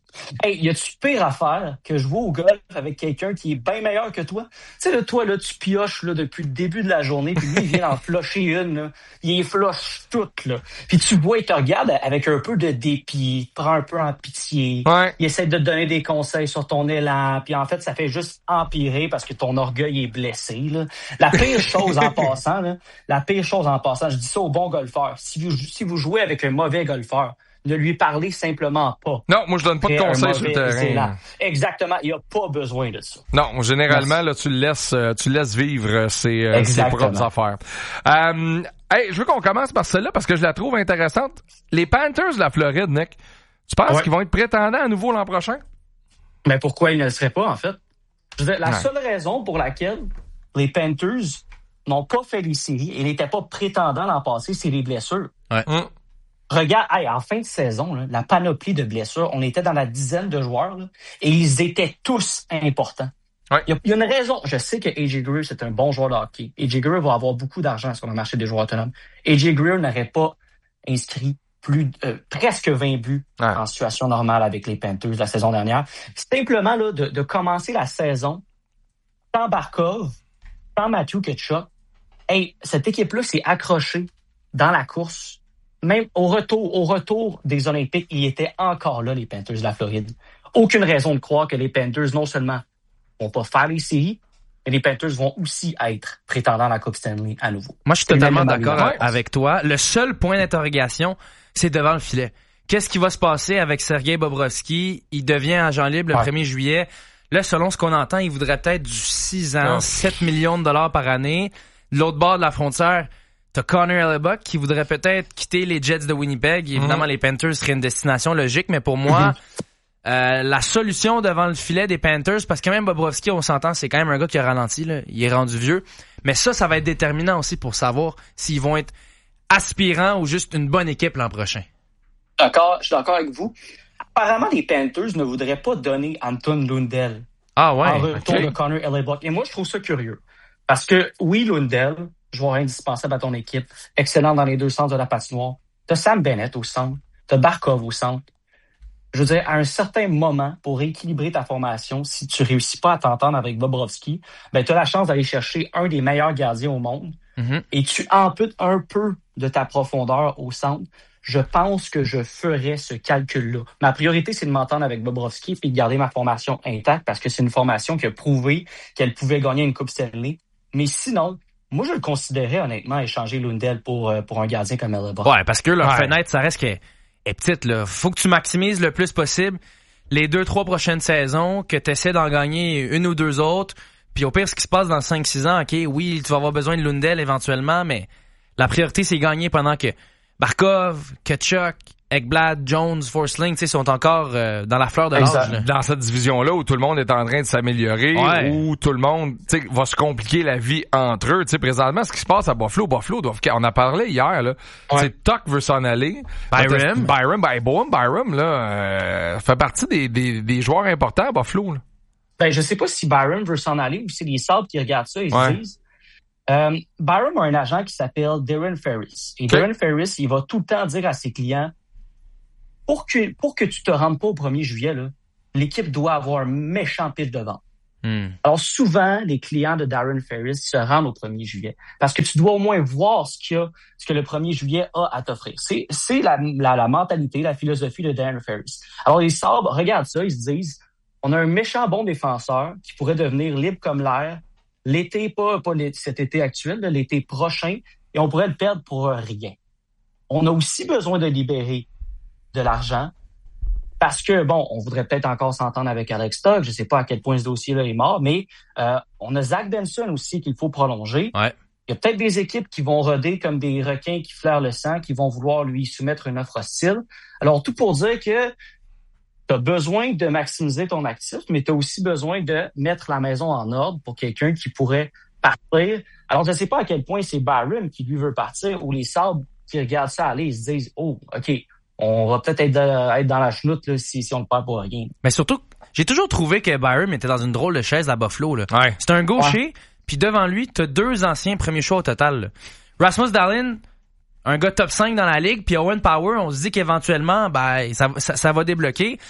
Hey, y a-tu pire affaire que jouer au golf avec quelqu'un qui est bien meilleur que toi? Tu sais, là, toi, là, tu pioches, là, depuis le début de la journée, puis lui, il vient d'en flusher une, là. Il les flush toutes, là. Puis tu vois, il te regarde avec un peu de dépit, il te prend un peu en pitié. Ouais. Il essaie de te donner des conseils sur ton élan, puis en fait, ça fait juste empirer parce que ton orgueil est blessé, là. La pire chose en passant, là, la pire chose en passant, je dis ça aux bons golfeurs. Si vous, si vous jouez avec un mauvais golfeur, ne lui parlez simplement pas. Non, moi, je donne pas de conseils sur le terrain. Exactement. Il n'y a pas besoin de ça. Non, généralement, là, tu le laisses, tu le laisses vivre ses, euh, ses propres affaires. Euh, hey, je veux qu'on commence par celle-là parce que je la trouve intéressante. Les Panthers de la Floride, Nick, tu penses ouais. qu'ils vont être prétendants à nouveau l'an prochain? Mais pourquoi ils ne le seraient pas, en fait? Je veux dire, la ouais. seule raison pour laquelle les Panthers n'ont pas fait les séries et n'étaient pas prétendants l'an passé, c'est les blessures. Ouais. Hum. Regarde, hey, en fin de saison, là, la panoplie de blessures, on était dans la dizaine de joueurs là, et ils étaient tous importants. Ouais. Il, y a, il y a une raison. Je sais que A J Greer, c'est un bon joueur de hockey. A J Greer va avoir beaucoup d'argent sur le marché des joueurs autonomes. A J Greer n'aurait pas inscrit plus euh, presque vingt buts ouais. en situation normale avec les Panthers la saison dernière. Simplement là, de, de commencer la saison sans Barkov, sans Matthew Tkachuk, hey, cette équipe-là s'est accrochée dans la course. Même au retour, au retour des Olympiques, ils étaient encore là, les Panthers de la Floride. Aucune raison de croire que les Panthers, non seulement vont pas faire les séries, mais les Panthers vont aussi être prétendants à la Coupe Stanley à nouveau. Moi, je suis totalement d'accord avec toi. Le seul point d'interrogation, c'est devant le filet. Qu'est-ce qui va se passer avec Sergei Bobrovsky? Il devient agent libre le ouais. premier juillet. Là, selon ce qu'on entend, il voudrait peut-être du six ans, oh. sept millions de dollars par année. De l'autre bord de la frontière, t'as Connor Hellebuyck qui voudrait peut-être quitter les Jets de Winnipeg. Évidemment, mmh. les Panthers seraient une destination logique, mais pour moi, mmh. euh, la solution devant le filet des Panthers, parce que même Bobrovsky, on s'entend, c'est quand même un gars qui a ralenti, là. Il est rendu vieux. Mais ça, ça va être déterminant aussi pour savoir s'ils vont être aspirants ou juste une bonne équipe l'an prochain. D'accord, je suis d'accord avec vous. Apparemment, les Panthers ne voudraient pas donner Anton Lundell ah ouais, en retour okay. de Connor Hellebuyck. Et moi, je trouve ça curieux. Parce que, oui, Lundell, joueur indispensable à ton équipe, excellent dans les deux sens de la patinoire. T'as Sam Bennett au centre, t'as Barkov au centre. Je veux dire, à un certain moment, pour rééquilibrer ta formation, si tu réussis pas à t'entendre avec Bobrovsky, ben t'as la chance d'aller chercher un des meilleurs gardiens au monde mm-hmm. et tu amputes un peu de ta profondeur au centre. Je pense que je ferais ce calcul-là. Ma priorité, c'est de m'entendre avec Bobrovsky et de garder ma formation intacte parce que c'est une formation qui a prouvé qu'elle pouvait gagner une Coupe Stanley. Mais sinon, moi, je le considérais honnêtement échanger Lundell pour euh, pour un gardien comme Hellebuyck. Ouais, parce que leur ouais. fenêtre, ça reste qu'elle est petite, là. Faut que tu maximises le plus possible les deux, trois prochaines saisons, que tu essaies d'en gagner une ou deux autres. Puis au pire, ce qui se passe dans cinq six ans, OK, oui, tu vas avoir besoin de Lundell éventuellement, mais la priorité, c'est gagner pendant que Barkov, Tkachuk, Ekblad, Jones, Forsling, tu sais, sont encore euh, dans la fleur de l'âge. Là. Dans cette division-là où tout le monde est en train de s'améliorer, ouais. où tout le monde, tu sais, va se compliquer la vie entre eux. Tu sais, présentement, ce qui se passe à Buffalo, Buffalo, doivent, on a parlé hier, là. Ouais. C'est Tuck veut s'en aller. Byram. Byram, ben, Bowen Byram, là, euh, fait partie des, des, des joueurs importants à Buffalo, là. Ben, je sais pas si Byram veut s'en aller ou si c'est les Sabres qui regardent ça et ouais. se disent. Euh, Byram a un agent qui s'appelle Darren Ferris. Et okay. Darren Ferris, il va tout le temps dire à ses clients, Pour que, pour que tu te rendes pas au premier juillet, là, l'équipe doit avoir un méchant pitch de vente. Mm. Alors souvent, les clients de Darren Ferris se rendent au premier juillet parce que tu dois au moins voir ce qu'il y a, ce que le premier juillet a à t'offrir. C'est, c'est la, la, la mentalité, la philosophie de Darren Ferris. Alors les Sabres regardent ça, ils se disent, on a un méchant bon défenseur qui pourrait devenir libre comme l'air l'été, pas, pas cet été actuel, là, l'été prochain, et on pourrait le perdre pour rien. On a aussi besoin de libérer de l'argent parce que, bon, on voudrait peut-être encore s'entendre avec Alex Tuch. Je sais pas à quel point ce dossier-là est mort, mais euh, on a Zach Benson aussi qu'il faut prolonger. Ouais. Il y a peut-être des équipes qui vont roder comme des requins qui flairent le sang, qui vont vouloir lui soumettre une offre hostile. Alors, tout pour dire que tu as besoin de maximiser ton actif, mais tu as aussi besoin de mettre la maison en ordre pour quelqu'un qui pourrait partir. Alors, je ne sais pas à quel point c'est Byram qui lui veut partir ou les Sabres qui regardent ça aller, ils se disent « Oh, OK, on va peut-être être, de, être dans la chenoute là, si, si on le perd pour rien. » Mais surtout, j'ai toujours trouvé que Byram était dans une drôle de chaise à Buffalo. Là. Ouais. C'est un gaucher, ouais. Puis devant lui, t'as deux anciens premiers choix au total. Là. Rasmus Dahlin, un gars top cinq dans la ligue, puis Owen Power, on se dit qu'éventuellement, ben, ça, ça, ça va débloquer.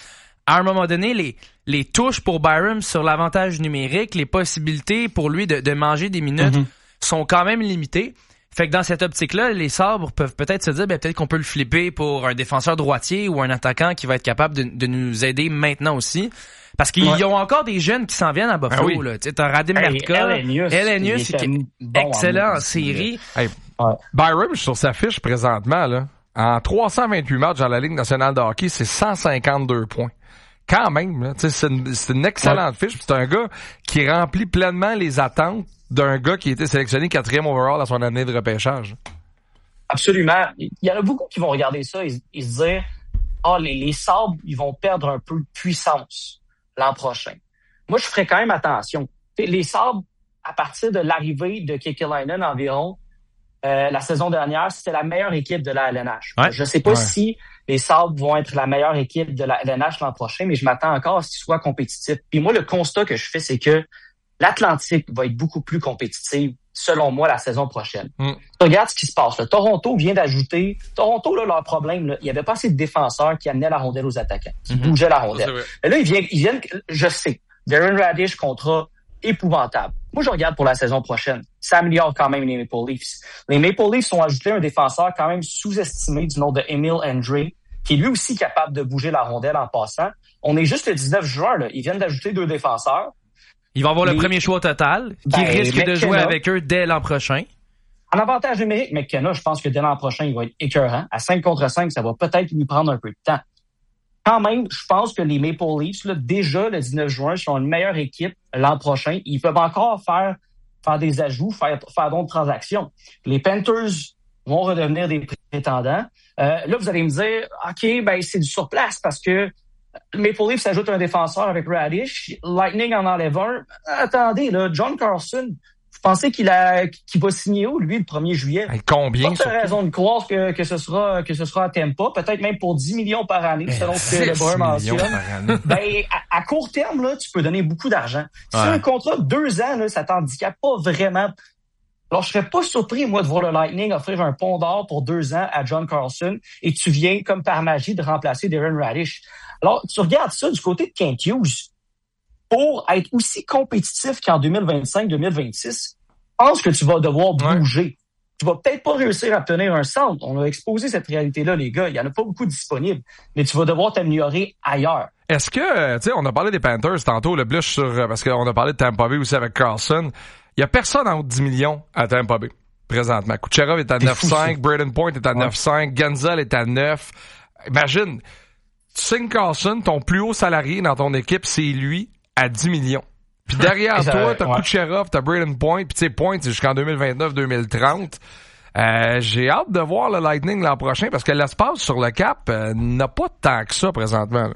à un moment donné, les, les touches pour Byram sur l'avantage numérique, les possibilités pour lui de, de manger des minutes mm-hmm. sont quand même limitées. Fait que dans cette optique-là, les Sabres peuvent peut-être se dire, ben, peut-être qu'on peut le flipper pour un défenseur droitier ou un attaquant qui va être capable de, de nous aider maintenant aussi. Parce qu'ils ouais. ont encore des jeunes qui s'en viennent à Buffalo, ah oui. là. Tu sais, t'as Radim Mertka, Elenius, qui est bon excellent en, en série. Hey, ouais. Byram, sur sa fiche présentement, là, en trois cent vingt-huit matchs dans la Ligue nationale de hockey, c'est cent cinquante-deux points. Quand même, là, c'est, une, c'est une excellente ouais. fiche. C'est un gars qui remplit pleinement les attentes d'un gars qui a été sélectionné quatrième overall à son année de repêchage. Absolument. Il y en a beaucoup qui vont regarder ça et, et se dire ah, oh, les, les Sabres, ils vont perdre un peu de puissance l'an prochain. Moi, je ferais quand même attention. Les Sabres, à partir de l'arrivée de Kekalainen environ, euh, la saison dernière, c'était la meilleure équipe de la L N H. Ouais. Je ne sais pas ouais. si les Sabres vont être la meilleure équipe de la L N H l'an prochain, mais je m'attends encore à ce qu'ils soient compétitifs. Puis moi, le constat que je fais, c'est que l'Atlantique va être beaucoup plus compétitive, selon moi, la saison prochaine. Mm. Regarde ce qui se passe. Là. Toronto vient d'ajouter... Toronto, là, leur problème, là, il n'y avait pas assez de défenseurs qui amenaient la rondelle aux attaquants, qui mm-hmm. bougeaient la rondelle. Et là, ils viennent, ils viennent... Je sais, Darren Radish, contrat épouvantable. Moi, je regarde pour la saison prochaine. Ça améliore quand même les Maple Leafs. Les Maple Leafs ont ajouté un défenseur quand même sous-estimé du nom de Emil Andre, qui est lui aussi capable de bouger la rondelle en passant. On est juste le dix-neuf juin, là. Ils viennent d'ajouter deux défenseurs. Il va avoir les... le premier choix au total, qui ben, risque McKenna, de jouer avec eux dès l'an prochain. En avantage numérique, McKenna, je pense que dès l'an prochain, il va être écœurant. À cinq contre cinq, ça va peut-être lui prendre un peu de temps. Quand même, je pense que les Maple Leafs, là, déjà le dix-neuf juin, sont une meilleure équipe l'an prochain. Ils peuvent encore faire, faire des ajouts, faire, faire d'autres transactions. Les Panthers vont redevenir des prétendants. Euh, là, vous allez me dire, OK, ben c'est du surplace parce que Maple Leafs s'ajoute un défenseur avec Radish. Lightning en enlève un. Attendez, là, John Carlson, vous pensez qu'il a qu'il va signer où, lui, le premier juillet? Et combien? Pas de raison de croire que, que ce sera que ce sera à Tampa, peut-être même pour dix millions par année, mais selon ce que le Boer mentionne. Ben, à, à court terme, là, tu peux donner beaucoup d'argent. Si ouais. un contrat de deux ans, là, ça t'handicape pas vraiment. Alors, je serais pas surpris, moi, de voir le Lightning offrir un pont d'or pour deux ans à John Carlson et tu viens, comme par magie, de remplacer Darren Radish. Alors, tu regardes ça du côté de Kent Hughes. Pour être aussi compétitif qu'en deux mille vingt-cinq deux mille vingt-six, je pense que tu vas devoir bouger. Ouais. Tu vas peut-être pas réussir à obtenir un centre. On a exposé cette réalité-là, les gars. Il y en a pas beaucoup disponibles. Mais tu vas devoir t'améliorer ailleurs. Est-ce que, tu sais, on a parlé des Panthers tantôt, le blush sur, parce qu'on a parlé de Tampa Bay aussi avec Carlson. Il y a personne en haut de dix millions à Tampa Bay, présentement. Kucherov est à neuf virgule cinq, Braden Point est à ouais. neuf virgule cinq, Genzel est à neuf. Imagine, tu signes Carlson, ton plus haut salarié dans ton équipe, c'est lui à dix millions. Puis derrière ça, toi, t'as ouais. Kucherov, t'as Braden Point, puis tu sais, Point, c'est jusqu'en deux mille vingt-neuf deux mille trente. Euh, j'ai hâte de voir le Lightning l'an prochain, parce que l'espace sur le cap euh, n'a pas tant que ça présentement. Là.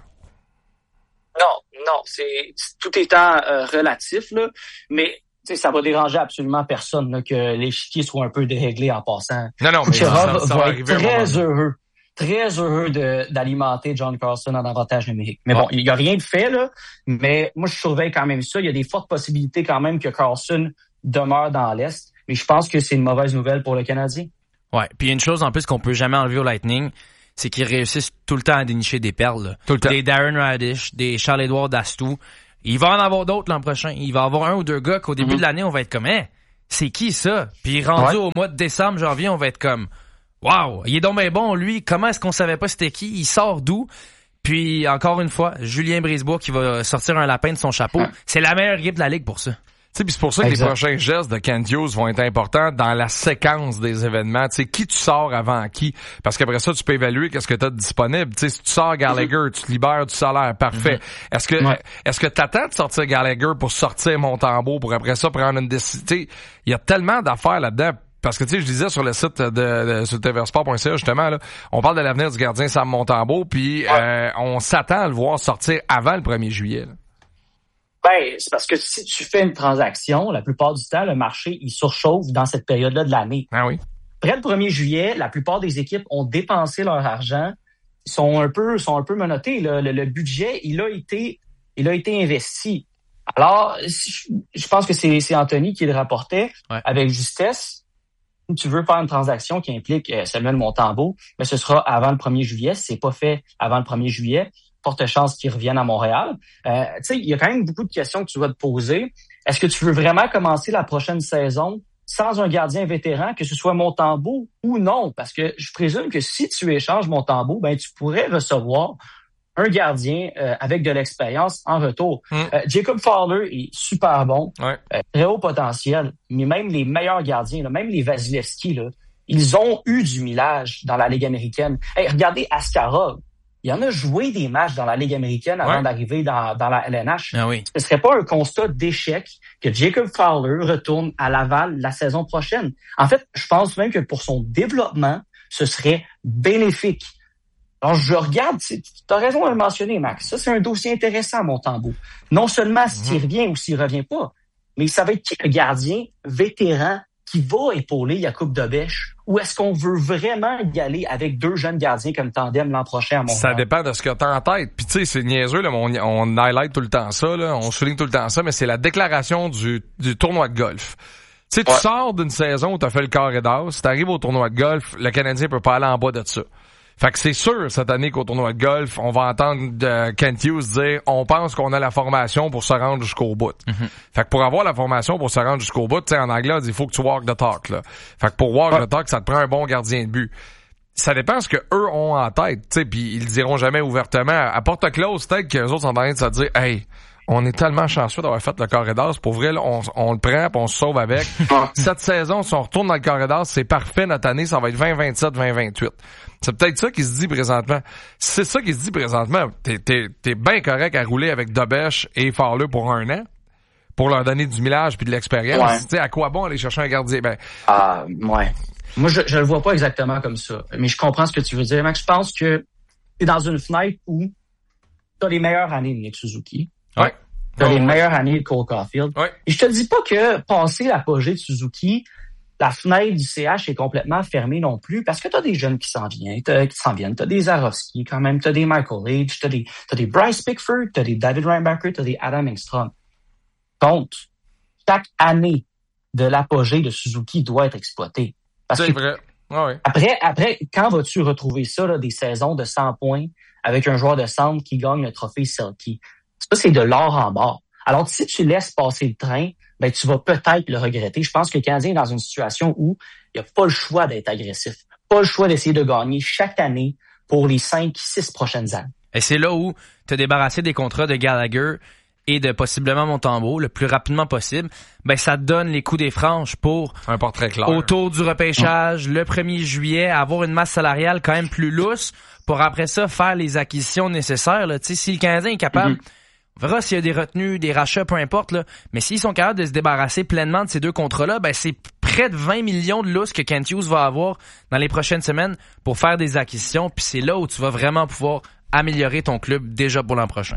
Non, non, c'est tout étant euh, relatif, là, mais tu sais, ça va déranger absolument personne là, que l'échiquier soit un peu déréglé en passant. Non, non, Kucherov mais ça, ça va, va être très heureux. Très heureux de, d'alimenter John Carlson en avantage numérique. Mais bon, il n'y a rien de fait, là. Mais moi, je surveille quand même ça. Il y a des fortes possibilités quand même que Carlson demeure dans l'Est. Mais je pense que c'est une mauvaise nouvelle pour le Canadien. Ouais. Puis il y a une chose en plus qu'on peut jamais enlever au Lightning, c'est qu'ils réussissent tout le temps à dénicher des perles. Là. Tout le temps. Des Darren Radish, des Charles-Édouard Dastou. Il va en avoir d'autres l'an prochain. Il va y avoir un ou deux gars qu'au début mm-hmm. de l'année, on va être comme, hein, c'est qui ça? Puis rendu ouais. au mois de décembre, janvier, on va être comme, wow, il est donc bien bon, lui. Comment est-ce qu'on savait pas c'était qui? Il sort d'où? Puis, encore une fois, Julien Brisebois qui va sortir un lapin de son chapeau. C'est la meilleure équipe de la Ligue pour ça. Tu sais, puis c'est pour ça que exact. Les prochains gestes de Kent Hughes vont être importants dans la séquence des événements. Tu sais, qui tu sors avant qui? Parce qu'après ça, tu peux évaluer qu'est-ce que tu as de disponible. Tu sais, si tu sors Gallagher, mm-hmm. tu te libères du salaire. Parfait. Mm-hmm. Est-ce que, ouais. est-ce que t'attends de sortir Gallagher pour sortir Montembeault pour après ça prendre une décision? Tu sais, il y a tellement d'affaires là-dedans. Parce que, tu sais, je disais sur le site de, de sur t v sport point c a, justement, là, on parle de l'avenir du gardien Sam Montembeault, puis ouais. euh, on s'attend à le voir sortir avant le premier juillet. Là. Ben, c'est parce que si tu fais une transaction, la plupart du temps, le marché, il surchauffe dans cette période-là de l'année. Ah oui. Après le premier juillet, la plupart des équipes ont dépensé leur argent, sont un peu, sont un peu menottés. Là. Le, le budget, il a été, il a été investi. Alors, je pense que c'est, c'est Anthony qui le rapportait ouais. avec justesse. Si tu veux faire une transaction qui implique euh, Samuel Montembeault, mais ce sera avant le premier juillet. Si c'est pas fait avant le premier juillet, forte chance qu'il revienne à Montréal. Euh, tu sais, il y a quand même beaucoup de questions que tu vas te poser. Est-ce que tu veux vraiment commencer la prochaine saison sans un gardien vétéran, que ce soit Montembeault ou non? Parce que je présume que si tu échanges Montembeault, ben tu pourrais recevoir un gardien euh, avec de l'expérience en retour. Mm. Euh, Jacob Fowler est super bon, ouais. euh, très haut potentiel, mais même les meilleurs gardiens, là, même les Vasilevski, là, ils ont eu du millage dans la Ligue américaine. Hey, regardez Askarov. Il en a joué des matchs dans la Ligue américaine avant ouais. d'arriver dans, dans la L N H. Ah oui. Ce serait pas un constat d'échec que Jacob Fowler retourne à Laval la saison prochaine. En fait, je pense même que pour son développement, ce serait bénéfique. Alors, je regarde, tu as raison de le mentionner, Max. Ça, c'est un dossier intéressant, Montembeault. Non seulement s'il mmh. revient ou s'il revient pas, mais ça va être un gardien vétéran qui va épauler Jakub Dobeš, ou est-ce qu'on veut vraiment y aller avec deux jeunes gardiens comme tandem l'an prochain à Montréal? Ça dépend de ce que t'as en tête. Puis tu sais, c'est niaiseux, là, mais on, on highlight tout le temps ça, là, on souligne tout le temps ça, mais c'est la déclaration du, du tournoi de golf. Tu sais, ouais. tu sors d'une saison où t'as fait le carré d'as, si t'arrives au tournoi de golf, le Canadien peut pas aller en bas de ça. Fait que c'est sûr, cette année, qu'au tournoi de golf, on va entendre euh, Kent Hughes dire « On pense qu'on a la formation pour se rendre jusqu'au bout. Mm-hmm. » Fait que pour avoir la formation pour se rendre jusqu'au bout, tu sais, en anglais, on dit « Il faut que tu walk the talk. » là. Fait que pour walk ouais. the talk, ça te prend un bon gardien de but. Ça dépend ce que eux ont en tête, tu sais, puis ils le diront jamais ouvertement. À porte close, peut-être qu'eux autres sont en train de se dire « Hey, on est tellement chanceux d'avoir fait le carré d'as. Pour vrai, là, on, on le prend puis on se sauve avec. Cette saison, si on retourne dans le carré d'as, c'est parfait notre année. Ça va être vingt vingt-sept, vingt vingt-huit. C'est peut-être ça qui se dit présentement. Si c'est ça qui se dit présentement, t'es, t'es, t'es bien correct à rouler avec Dobeš et Fowler pour un an, pour leur donner du millage puis de l'expérience. Ouais. Tu sais, à quoi bon aller chercher un gardien? Ben, ah, ouais. Moi, je, je le vois pas exactement comme ça. Mais je comprends ce que tu veux dire. Max, je pense que t'es dans une fenêtre où t'as les meilleures années de Nick Suzuki. Ouais. T'as ouais, les ouais. meilleures années de Cole Caulfield. Ouais. Et je te dis pas que passer l'apogée de Suzuki, la fenêtre du C H est complètement fermée non plus, parce que t'as des jeunes qui s'en viennent, t'as, qui s'en viennent. T'as des Zarovski quand même, t'as des Michael Age, t'as des, t'as des Bryce Pickford, t'as des David Reinbacher, t'as des Adam Engstrom. Compte, chaque année de l'apogée de Suzuki doit être exploitée. Parce c'est que vrai. Ah oui. Après, après, quand vas-tu retrouver ça, là, des saisons de cent points avec un joueur de centre qui gagne le trophée Selke? Ça, c'est de l'or en bord. Alors, si tu laisses passer le train, ben, tu vas peut-être le regretter. Je pense que le Canadien est dans une situation où il n'y a pas le choix d'être agressif. Pas le choix d'essayer de gagner chaque année pour les cinq, six prochaines années. Et c'est là où te débarrasser des contrats de Gallagher et de possiblement Montembeault le plus rapidement possible, ben, ça te donne les coups des franges pour un portrait clair. Autour du repêchage, mmh. le premier juillet, avoir une masse salariale quand même plus lousse pour après ça faire les acquisitions nécessaires, là. Tu sais, si le Canadien est capable, mmh. on verra s'il y a des retenues, des rachats, peu importe, là. Mais s'ils sont capables de se débarrasser pleinement de ces deux contrats-là, ben, c'est près de vingt millions de lousses que Kent Hughes va avoir dans les prochaines semaines pour faire des acquisitions. Puis c'est là où tu vas vraiment pouvoir améliorer ton club déjà pour l'an prochain.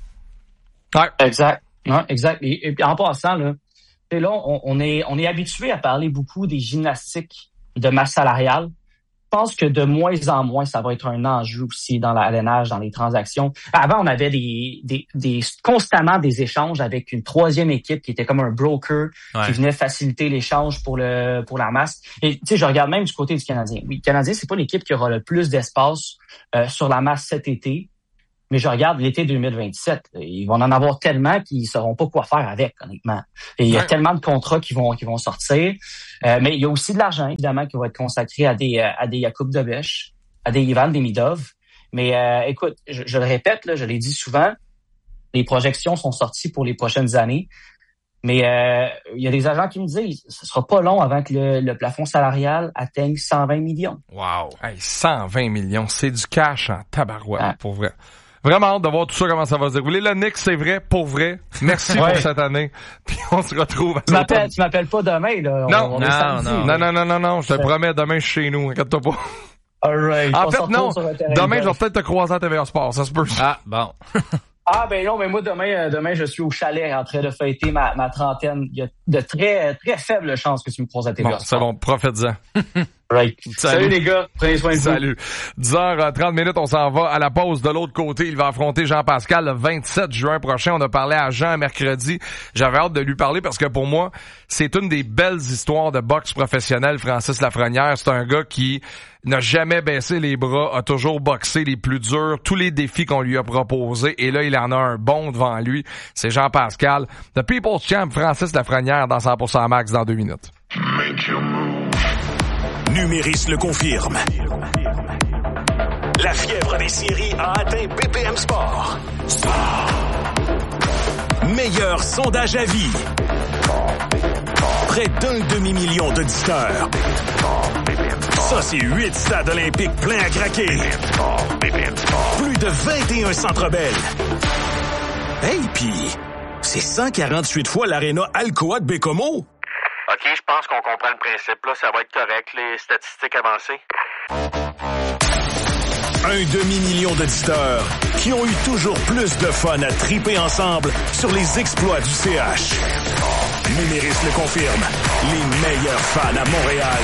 Ouais. Exact. Ouais, exact. Et, et en passant, là, et là, on, on est, on est habitué à parler beaucoup des gymnastiques de masse salariale. Je pense que de moins en moins, ça va être un enjeu aussi dans la L N H, dans les transactions. Avant, on avait des, des, des constamment des échanges avec une troisième équipe qui était comme un broker ouais. qui venait faciliter l'échange pour le pour la masse. Et tu sais, je regarde même du côté du Canadien. Oui, le Canadien, c'est pas l'équipe qui aura le plus d'espace euh, sur la masse cet été. Mais je regarde l'été deux mille vingt-sept, ils vont en avoir tellement qu'ils ne sauront pas quoi faire avec, honnêtement. Et il y a ouais. tellement de contrats qui vont qui vont sortir. Euh, mais il y a aussi de l'argent, évidemment, qui va être consacré à des à des Jakub Dobeš, à des Ivan Demidov. Mais euh, écoute, je, je le répète, là, je l'ai dit souvent, les projections sont sorties pour les prochaines années. Mais euh, il y a des agents qui me disent ce sera pas long avant que le, le plafond salarial atteigne cent vingt millions. Wow! Hey, cent vingt millions, c'est du cash en tabarouette, ah. pour vrai. Vraiment hâte de voir tout ça, comment ça va se dérouler. Le Nick, c'est vrai, pour vrai. Merci ouais. pour cette année. Puis on se retrouve à tu m'appelles, tu m'appelles pas demain, là. Non, on, on non, est non, non, non, non, non, non, je te promets, demain, je suis chez nous. Inquiète-toi pas. All right. En fait, non. Demain, je vais peut-être te croiser à T V A Sport. Ça se peut. Ah, bon. Ah, ben non, mais moi, demain, demain, je suis au chalet en train de fêter ma, ma trentaine. Il y a de très, très faibles chances que tu me croises à T V A bon, Sport. C'est bon, profite-en. Right. Salut. Salut les gars, prenez soin de vous. Salut. dix heures trente minutes, on s'en va à la pause de l'autre côté. Il va affronter Jean-Pascal le vingt-sept juin prochain. On a parlé à Jean mercredi. J'avais hâte de lui parler parce que pour moi, c'est une des belles histoires de boxe professionnelle, Francis Lafrenière. C'est un gars qui n'a jamais baissé les bras, a toujours boxé les plus durs, tous les défis qu'on lui a proposés. Et là, il en a un bon devant lui. C'est Jean-Pascal. The People's Champ, Francis Lafrenière dans cent pour cent Max dans deux minutes. Numéris le confirme. La fièvre des séries a atteint B P M Sport. Meilleur sondage à vie. Près d'un demi-million d'auditeurs. Ça, c'est huit stades olympiques pleins à craquer. Plus de vingt et un centres belles. Hey, pis, c'est cent quarante-huit fois l'aréna Alcoa de Bécomo. OK, je pense qu'on comprend le principe. Là, ça va être correct, les statistiques avancées. Un demi-million d'auditeurs qui ont eu toujours plus de fun à triper ensemble sur les exploits du C H. Numéris le confirme. Les meilleurs fans à Montréal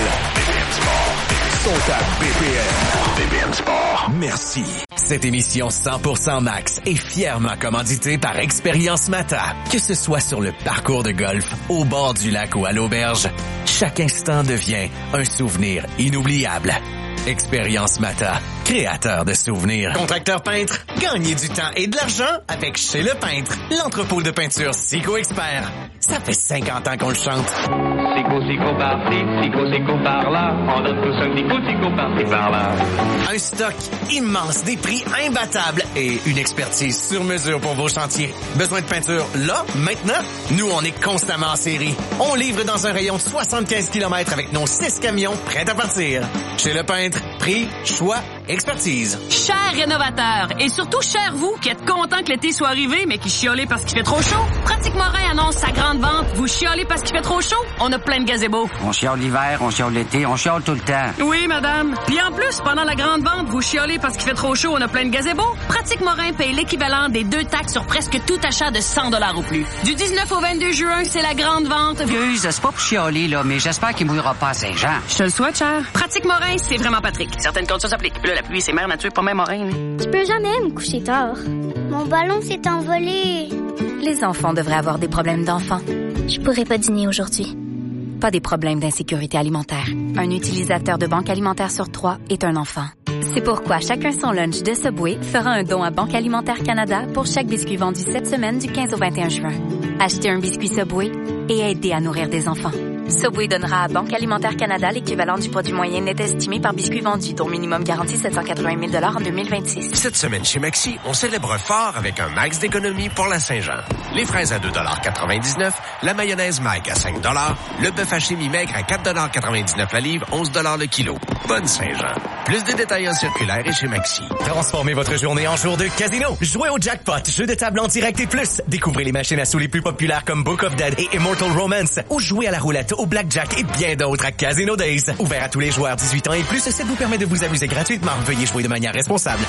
sont à B P M. B P M Sport. Merci. Cette émission cent pour cent Max est fièrement commanditée par Expérience Mata. Que ce soit sur le parcours de golf, au bord du lac ou à l'auberge, chaque instant devient un souvenir inoubliable. Expérience Mata, créateur de souvenirs. Contracteur peintre, gagnez du temps et de l'argent avec Chez Le Peintre, l'entrepôt de peinture Sico Expert. Ça fait cinquante ans qu'on le chante. Sico, Sico par-ci, Sico, Sico par-là, on donne tous un Sico, Sico par-ci, par-là. Un stock immense, des prix imbattables et une expertise sur mesure pour vos chantiers. Besoin de peinture là, maintenant? Nous, on est constamment en série. On livre dans un rayon de soixante-quinze kilomètres avec nos six camions prêts à partir. Chez Le Peintre, prix, choix, expertise. Chers rénovateurs, et surtout chers vous qui êtes contents que l'été soit arrivé, mais qui chiolez parce qu'il fait trop chaud. Pratique Morin annonce sa grande vente. Vous chiolez parce qu'il fait trop chaud? On a plein de gazebos. On chiole l'hiver, on chiole l'été, on chiole tout le temps. Oui, madame. Puis en plus, pendant la grande vente, vous chiolez parce qu'il fait trop chaud, on a plein de gazebos. Pratique Morin paye l'équivalent des deux taxes sur presque tout achat de cent dollars ou plus. Du dix-neuf au vingt-deux juin, c'est la grande vente. Excuse, c'est pas pour chialer, là, mais j'espère qu'il mouillera pas à Saint-Jean. Je te le souhaite, cher. Pratique Morin, c'est vraiment Patrick. Certaines conditions s'appliquent. Puis là, la pluie, c'est mère nature, pas même Morin. Je peux jamais me coucher tard. Mon ballon s'est envolé. Les enfants devraient avoir des problèmes d'enfants. Je pourrais pas dîner aujourd'hui. Pas des problèmes d'insécurité alimentaire. Un utilisateur de Banque Alimentaire sur trois est un enfant. C'est pourquoi Chacun son lunch de Subway fera un don à Banque Alimentaire Canada pour chaque biscuit vendu cette semaine du quinze au vingt et un juin. Achetez un biscuit Subway et aidez à nourrir des enfants. Subway donnera à Banque Alimentaire Canada l'équivalent du produit moyen net estimé par biscuit vendu, dont minimum garanti sept cent quatre-vingt mille dollars en deux mille vingt-six. Cette semaine chez Maxi, on célèbre fort avec un max d'économie pour la Saint-Jean. Les fraises à deux dollars quatre-vingt-dix-neuf, la mayonnaise Mike à cinq dollars, le bœuf haché mi-maigre à quatre dollars quatre-vingt-dix-neuf la livre, onze dollars le kilo. Bonne Saint-Jean. Plus de détails en circulaire et chez Maxi. Transformez votre journée en jour de casino. Jouez au jackpot, jeu de table en direct et plus. Découvrez les machines à sous les plus populaires comme Book of Dead et Immortal Romance. Ou jouez à la roulette, au blackjack et bien d'autres à Casino Days. Ouvert à tous les joueurs dix-huit ans et plus, ça vous permet de vous amuser gratuitement. Veuillez jouer de manière responsable.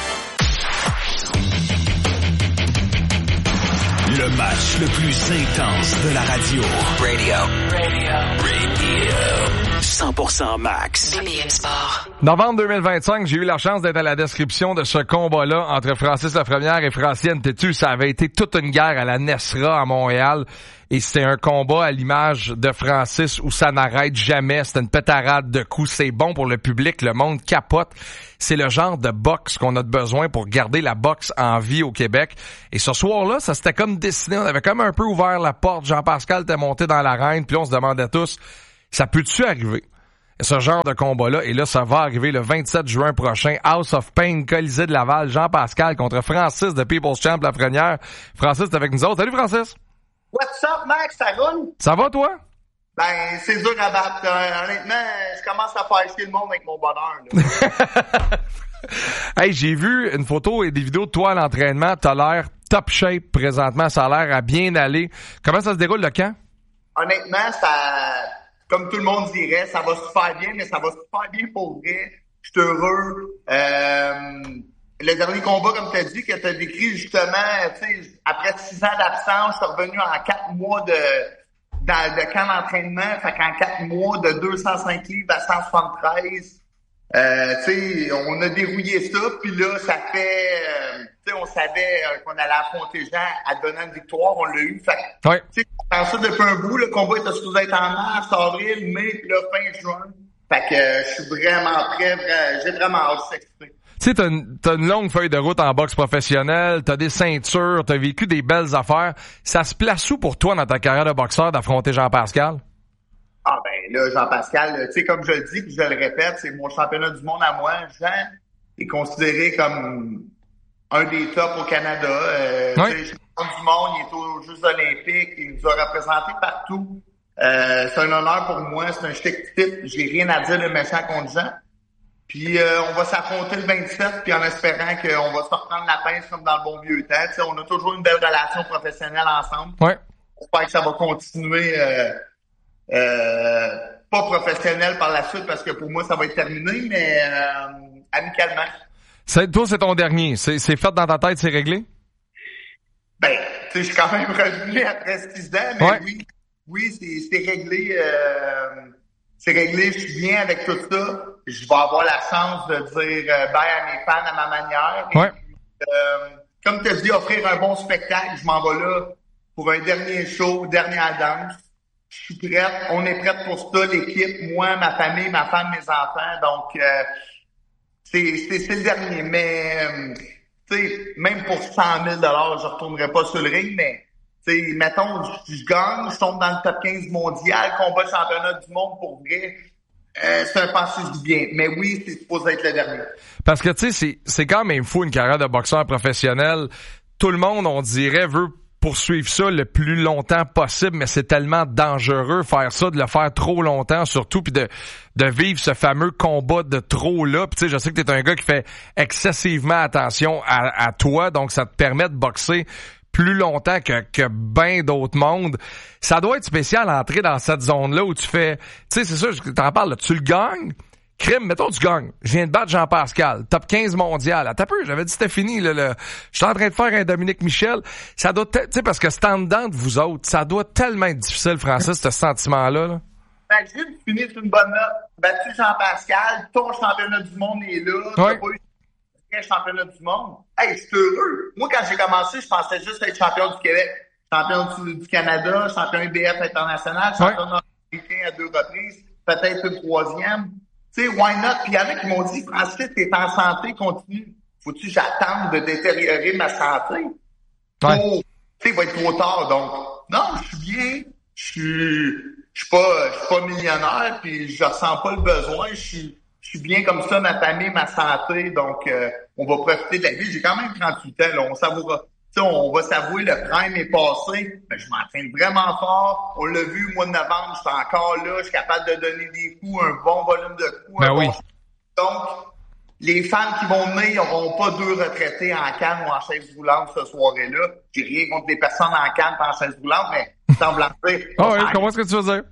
Le match le plus intense de la radio. Radio. Radio. Radio. cent pour cent Max. B P M Sport. Novembre deux mille vingt-cinq, j'ai eu la chance d'être à la description de ce combat-là entre Francis Lafrenière et Francienne Tétu. Ça avait été toute une guerre à la Nesra à Montréal. Et c'était un combat à l'image de Francis où ça n'arrête jamais. C'était une pétarade de coups. C'est bon pour le public. Le monde capote. C'est le genre de boxe qu'on a besoin pour garder la boxe en vie au Québec. Et ce soir-là, ça s'était comme dessiné. On avait comme un peu ouvert la porte. Jean-Pascal était monté dans l'arène. Puis là, on se demandait tous, ça peut-tu arriver? Ce genre de combat-là. Et là, ça va arriver le vingt-sept juin prochain. House of Pain, Colisée de Laval. Jean-Pascal contre Francis de People's Champ Lafrenière. Francis est avec nous autres. Salut, Francis! What's up, Max? Ça roule? Ça va, toi? Ben, c'est dur à battre. Euh, honnêtement, je commence à faire skier le monde avec mon bonheur. Là. Hey, j'ai vu une photo et des vidéos de toi à l'entraînement. T'as l'air top shape présentement. Ça a l'air à bien aller. Comment ça se déroule le camp? Honnêtement, ça, comme tout le monde dirait, ça va super bien, mais ça va super bien pour vrai. Je suis heureux. Euh, Le dernier combat, comme tu as dit, que tu as décrit justement, tu sais, après six ans d'absence, je suis revenu en quatre mois de, dans, de camp d'entraînement. Fait qu'en quatre mois, de deux cent cinq livres à cent soixante-treize, euh, tu sais, on a dérouillé ça. Puis là, ça fait... Euh, tu sais, on savait euh, qu'on allait affronter Jean à donner une victoire. On l'a eu. Fait que, ouais. tu sais, on pense ça depuis un bout. Le combat était supposé être en mars, avril, mai, puis là, fin juin. Fait que euh, je suis vraiment prêt. Vrai, j'ai vraiment hâte de s'exprimer. Tu sais, t'as une, t'as une longue feuille de route en boxe professionnelle, t'as des ceintures, t'as vécu des belles affaires. Ça se place où pour toi dans ta carrière de boxeur d'affronter Jean-Pascal? Ah ben là, Jean-Pascal, tu sais, comme je le dis, puis je le répète, c'est mon championnat du monde à moi. Jean est considéré comme un des tops au Canada. Euh, oui. Tu sais, champion du monde, il est aux Jeux olympiques, il nous a représentés partout. Euh, c'est un honneur pour moi, c'est un chic type. J'ai rien à dire de méchant contre Jean. Puis euh, on va s'affronter le vingt-sept, puis en espérant qu'on va se reprendre la pince comme dans le bon vieux temps. T'sais, on a toujours une belle relation professionnelle ensemble. Ouais. J'espère que ça va continuer euh, euh, pas professionnel par la suite, parce que pour moi, ça va être terminé, mais euh, amicalement. C'est, toi, c'est ton dernier. C'est, c'est fait dans ta tête, c'est réglé? Ben, tu sais, je suis quand même revenu après six ans, mais ouais. oui, oui, c'est, c'est réglé. Euh, c'est réglé, je suis bien avec tout ça. Je vais avoir la chance de dire euh, bye à mes fans à ma manière. Et, ouais. euh, comme tu as dit, offrir un bon spectacle, je m'en vais là pour un dernier show, dernière danse. Je suis prête, on est prête pour ça, l'équipe, moi, ma famille, ma femme, mes enfants. Donc, euh, c'est, c'est, c'est le dernier. Mais, euh, tu sais, même pour cent mille dollars, je retournerai pas sur le ring, mais tu sais, mettons, je, je gagne, je tombe dans le top quinze mondial, combat championnat du monde pour vrai. Euh, c'est un passé du bien. Mais oui, c'est supposé être le dernier. Parce que, tu sais, c'est, c'est quand même fou une carrière de boxeur professionnel. Tout le monde, on dirait, veut poursuivre ça le plus longtemps possible, mais c'est tellement dangereux faire ça, de le faire trop longtemps surtout, puis de de vivre ce fameux combat de trop là. Puis tu sais, je sais que t'es un gars qui fait excessivement attention à, à toi, donc ça te permet de boxer plus longtemps que, que ben d'autres mondes. Ça doit être spécial d'entrer dans cette zone-là où tu fais... Tu sais, c'est ça, t'en parles, là, tu le gagnes, crime, mettons tu gagnes. Je viens de battre Jean-Pascal, top quinze mondial. Attends un peu, j'avais dit c'était fini, là. là. Je suis en train de faire un Dominique Michel. Ça doit... Tu sais, parce que c'est en dedans de vous autres, ça doit tellement être difficile, Francis, ce sentiment-là. Là. Imagine, tu finis sur une bonne note, battu Jean-Pascal, ton championnat du monde est là, ouais. t'as pas eu championnat du monde. Hey, je suis heureux. Moi, quand j'ai commencé, je pensais juste être champion du Québec, champion du, du Canada, champion I B F international, champion américain à deux reprises, peut-être une troisième. Tu sais, why not? Puis il y en a qui m'ont dit, Francis, t'es en santé, continue. Faut-tu que j'attende de détériorer ma santé? Ouais. Pour, tu sais, il va être trop tard. Donc, non, je suis bien. Je suis, je suis pas, je suis pas millionnaire, puis je ressens pas le besoin. Je suis, je suis bien comme ça, ma famille, ma santé, donc euh, on va profiter de la vie. J'ai quand même trente-huit ans, là, on savoura, tu sais, on va s'avouer, le prime est passé, mais je m'entraîne vraiment fort. On l'a vu au mois de novembre, je suis encore là, je suis capable de donner des coups, un bon volume de coups. Ben oui. Bon... Donc, les fans qui vont venir, ils n'auront pas deux retraités en canne ou en chaise roulante ce soirée-là. J'ai rien contre les personnes en canne et en chaise roulante, mais semblant dire. Ah oui, comment est-ce que tu veux dire?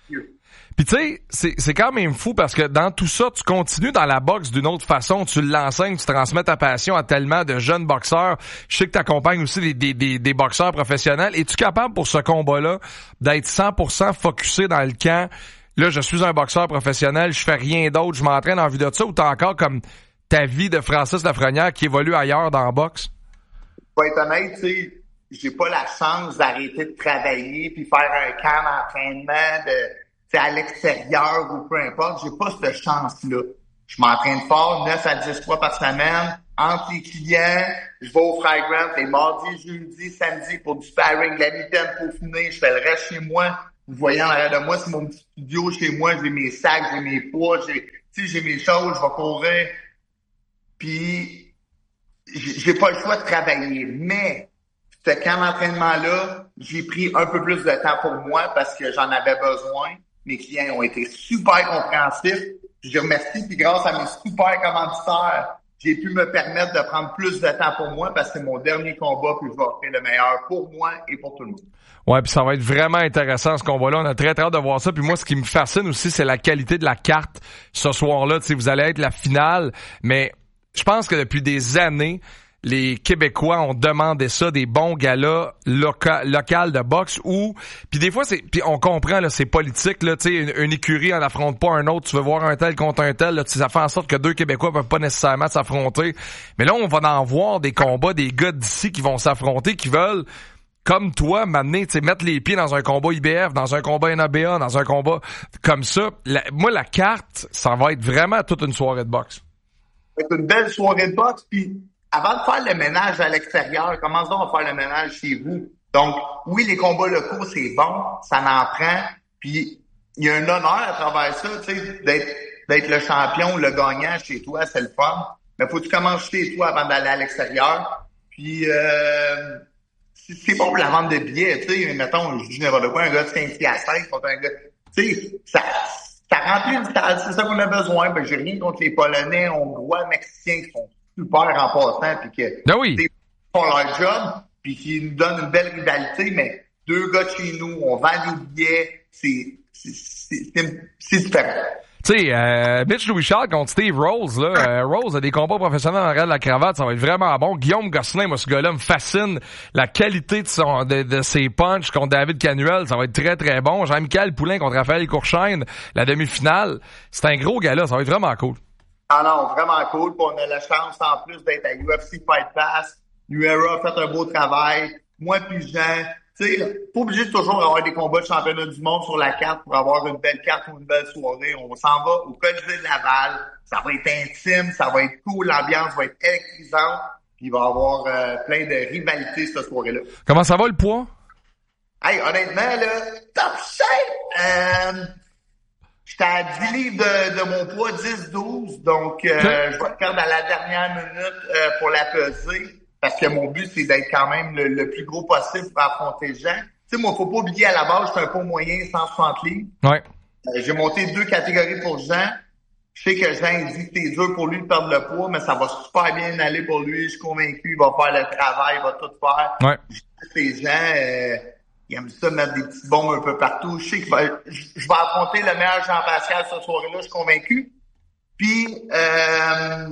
Puis tu sais, c'est, c'est quand même fou parce que dans tout ça, tu continues dans la boxe d'une autre façon, tu l'enseignes, tu transmets ta passion à tellement de jeunes boxeurs. Je sais que tu accompagnes aussi des, des, des, des boxeurs professionnels. Es-tu capable pour ce combat-là d'être cent pour cent focusé dans le camp? Là, je suis un boxeur professionnel, je fais rien d'autre, je m'entraîne en vue de ça, ou t'as encore comme ta vie de Francis Lafrenière qui évolue ailleurs dans la boxe? Pour être honnête, tu sais, j'ai pas la chance d'arrêter de travailler puis faire un camp d'entraînement de... c'est à l'extérieur ou peu importe, j'ai pas cette chance-là. Je m'entraîne fort, neuf à dix fois par semaine, entre les clients, je vais au Flagrant les mardis, jeudis, samedis pour du sparring, la mitaine pour finir, je fais le reste chez moi. Vous voyez en arrière de moi, c'est mon petit studio chez moi, j'ai mes sacs, j'ai mes poids, j'ai, tu sais, j'ai mes choses, je vais courir. Puis, j'ai pas le choix de travailler. Mais, ce camp d'entraînement-là, j'ai pris un peu plus de temps pour moi parce que j'en avais besoin. Mes clients ont été super compréhensifs. Je les remercie. Puis grâce à mes super commanditaires, j'ai pu me permettre de prendre plus de temps pour moi parce que c'est mon dernier combat puis je vais offrir le meilleur pour moi et pour tout le monde. Ouais, puis ça va être vraiment intéressant ce combat-là. On a très très hâte de voir ça. Puis moi, ce qui me fascine aussi, c'est la qualité de la carte ce soir-là. Tu sais, vous allez être la finale, mais je pense que depuis des années, les Québécois ont demandé ça, des bons galas loca- locales de boxe où, puis des fois c'est, puis on comprend là, c'est politique là, tu sais, une, une écurie en affronte pas un autre, tu veux voir un tel contre un tel, là, ça fait en sorte que deux Québécois peuvent pas nécessairement s'affronter. Mais là on va en voir des combats, des gars d'ici qui vont s'affronter, qui veulent comme toi, m'amener, tu sais, mettre les pieds dans un combat I B F, dans un combat N A B A, dans un combat comme ça. La, moi, la carte, ça va être vraiment toute une soirée de boxe. Ça va être une belle soirée de boxe. Puis, avant de faire le ménage à l'extérieur, commençons à faire le ménage chez vous. Donc, oui, les combats locaux, c'est bon, ça en prend. Puis, il y a un honneur à travers ça, tu sais, d'être, d'être le champion, le gagnant chez toi, c'est le fun. Mais faut que tu commences chez toi avant d'aller à l'extérieur. Puis, euh... c'est bon pour la vente de billets, tu sais, mettons, je dis n'importe quoi, un gars de cinq pieds à cinq contre un gars, tu sais, ça, ça remplit une salle, c'est ça qu'on a besoin. Ben, j'ai rien contre les Polonais, Hongrois, Mexicains qui sont super en passant, puis que, ben oui. font leur job, puis qui nous donnent une belle rivalité, mais deux gars de chez nous, on vend des billets, c'est, c'est, c'est, c'est, c'est différent. Tu sais, euh, Mitch Louis-Charles contre Steve Rose, là, euh, Rose a des combats professionnels en arrière de la cravate, ça va être vraiment bon. Guillaume Gosselin, moi, ce gars-là me fascine. La qualité de son, de, de ses punches contre David Canuel, ça va être très, très bon. Jean-Michel Poulain contre Raphaël Courchaine, la demi-finale. C'est un gros gars-là, ça va être vraiment cool. Ah non, vraiment cool. Puis on a la chance, en plus, d'être à U F C Fight Pass. New Era a fait un beau travail. Moi puis Jean, tu sais, pas obligé de toujours avoir des combats de championnat du monde sur la carte pour avoir une belle carte ou une belle soirée. On s'en va au Colisée de Laval. Ça va être intime, ça va être cool, l'ambiance va être électrisante. Puis il va y avoir euh, plein de rivalités cette soirée-là. Comment ça va le poids? Hey, honnêtement, là, top shape! Euh, j'étais à dix livres de, de mon poids, dix douze. Donc, euh, okay. Je vais perdre à la dernière minute euh, pour la peser. Parce que mon but, c'est d'être quand même le, le plus gros possible pour affronter Jean. Tu sais, moi, faut pas oublier, à la base, j'étais un poids moyen, cent soixante livres. Ouais. Euh, j'ai monté deux catégories pour Jean. Je sais que Jean, il dit que c'est dur pour lui de perdre le poids, mais ça va super bien aller pour lui. Je suis convaincu, il va faire le travail, il va tout faire. Ouais. Je sais que ces gens, euh, ils aiment ça mettre des petites bombes un peu partout. Je sais que je vais, je vais affronter le meilleur Jean-Pascal cette soirée-là, je suis convaincu. Puis, euh,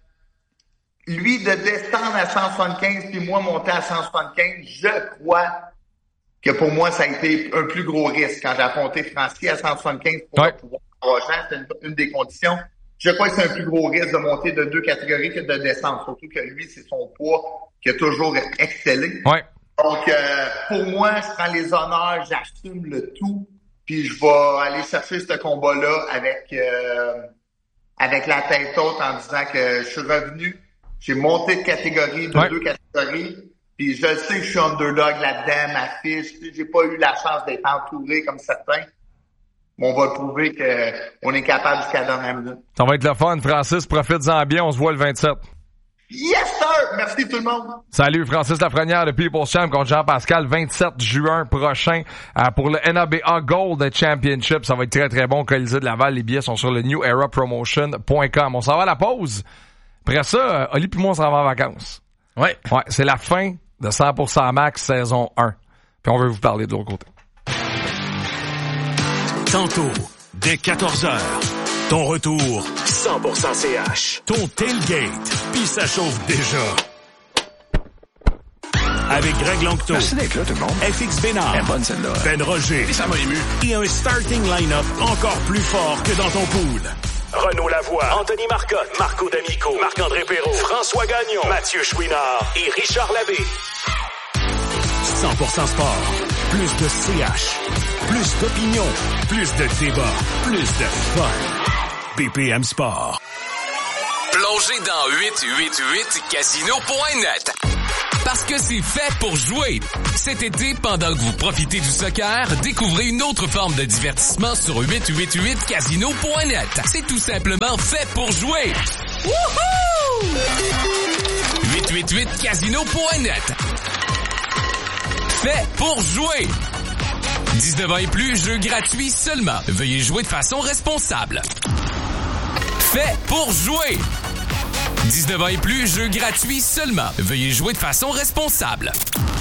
lui, de descendre à cent soixante-quinze, puis moi, monter à cent soixante-quinze, je crois que pour moi, ça a été un plus gros risque quand j'ai affronté Francis à cent soixante-quinze pour ouais. pouvoir avoir Jean. C'était une, une des conditions. Je crois que c'est un plus gros risque de monter de deux catégories que de descendre. Surtout que lui, c'est son poids qui a toujours excellé. Ouais. Donc, euh, pour moi, je prends les honneurs, j'assume le tout, puis je vais aller chercher ce combat-là avec, euh, avec la tête haute en disant que je suis revenu. J'ai monté de catégorie, de ouais. deux catégories, puis je sais que je suis underdog là-dedans, ma fiche, j'ai pas eu la chance d'être entouré comme certains. Mais on va prouver qu'on est capable jusqu'à la dernière minute. Ça va être le fun, Francis, profites-en bien, on se voit le vingt-sept. Yes, sir! Merci tout le monde! Salut, Francis Lafrenière de People's Champ contre Jean-Pascal, vingt-sept juin prochain euh, pour le N A B A Gold Championship. Ça va être très, très bon. Colisée de Laval, les billets sont sur le new era promotion point com. On s'en va à la pause. Après ça, Oli puis moi, on s'en va en vacances. Ouais. Ouais, c'est la fin de cent pour cent Max saison un. Puis on veut vous parler de l'autre côté. Tantôt, dès quatorze heures, ton retour cent pour cent C H. Ton tailgate, puis ça chauffe déjà. Avec Greg Longto, merci d'être là, tout le monde. F X Bénard, elle est bonne celle-là. Ben Roger, et ça m'a ému. Et un starting line-up encore plus fort que dans ton pool. Renaud Lavoie, Anthony Marcotte, Marco D'Amico, Marc-André Perrault, François Gagnon, Mathieu Chouinard et Richard Labbé. cent pour cent Sport. Plus de C H. Plus d'opinion. Plus de débat. Plus de fun. B P M Sport. Plongez dans huit cent quatre-vingt-huit casino point net. Parce que c'est fait pour jouer. Cet été, pendant que vous profitez du soccer, découvrez une autre forme de divertissement sur huit cent quatre-vingt-huit casino point net. C'est tout simplement fait pour jouer. Wouhou! huit cent quatre-vingt-huit casino point net. Fait pour jouer. dix-neuf ans et plus, jeu gratuit seulement. Veuillez jouer de façon responsable. Fait pour jouer. dix-neuf ans et plus, jeu gratuit seulement. Veuillez jouer de façon responsable.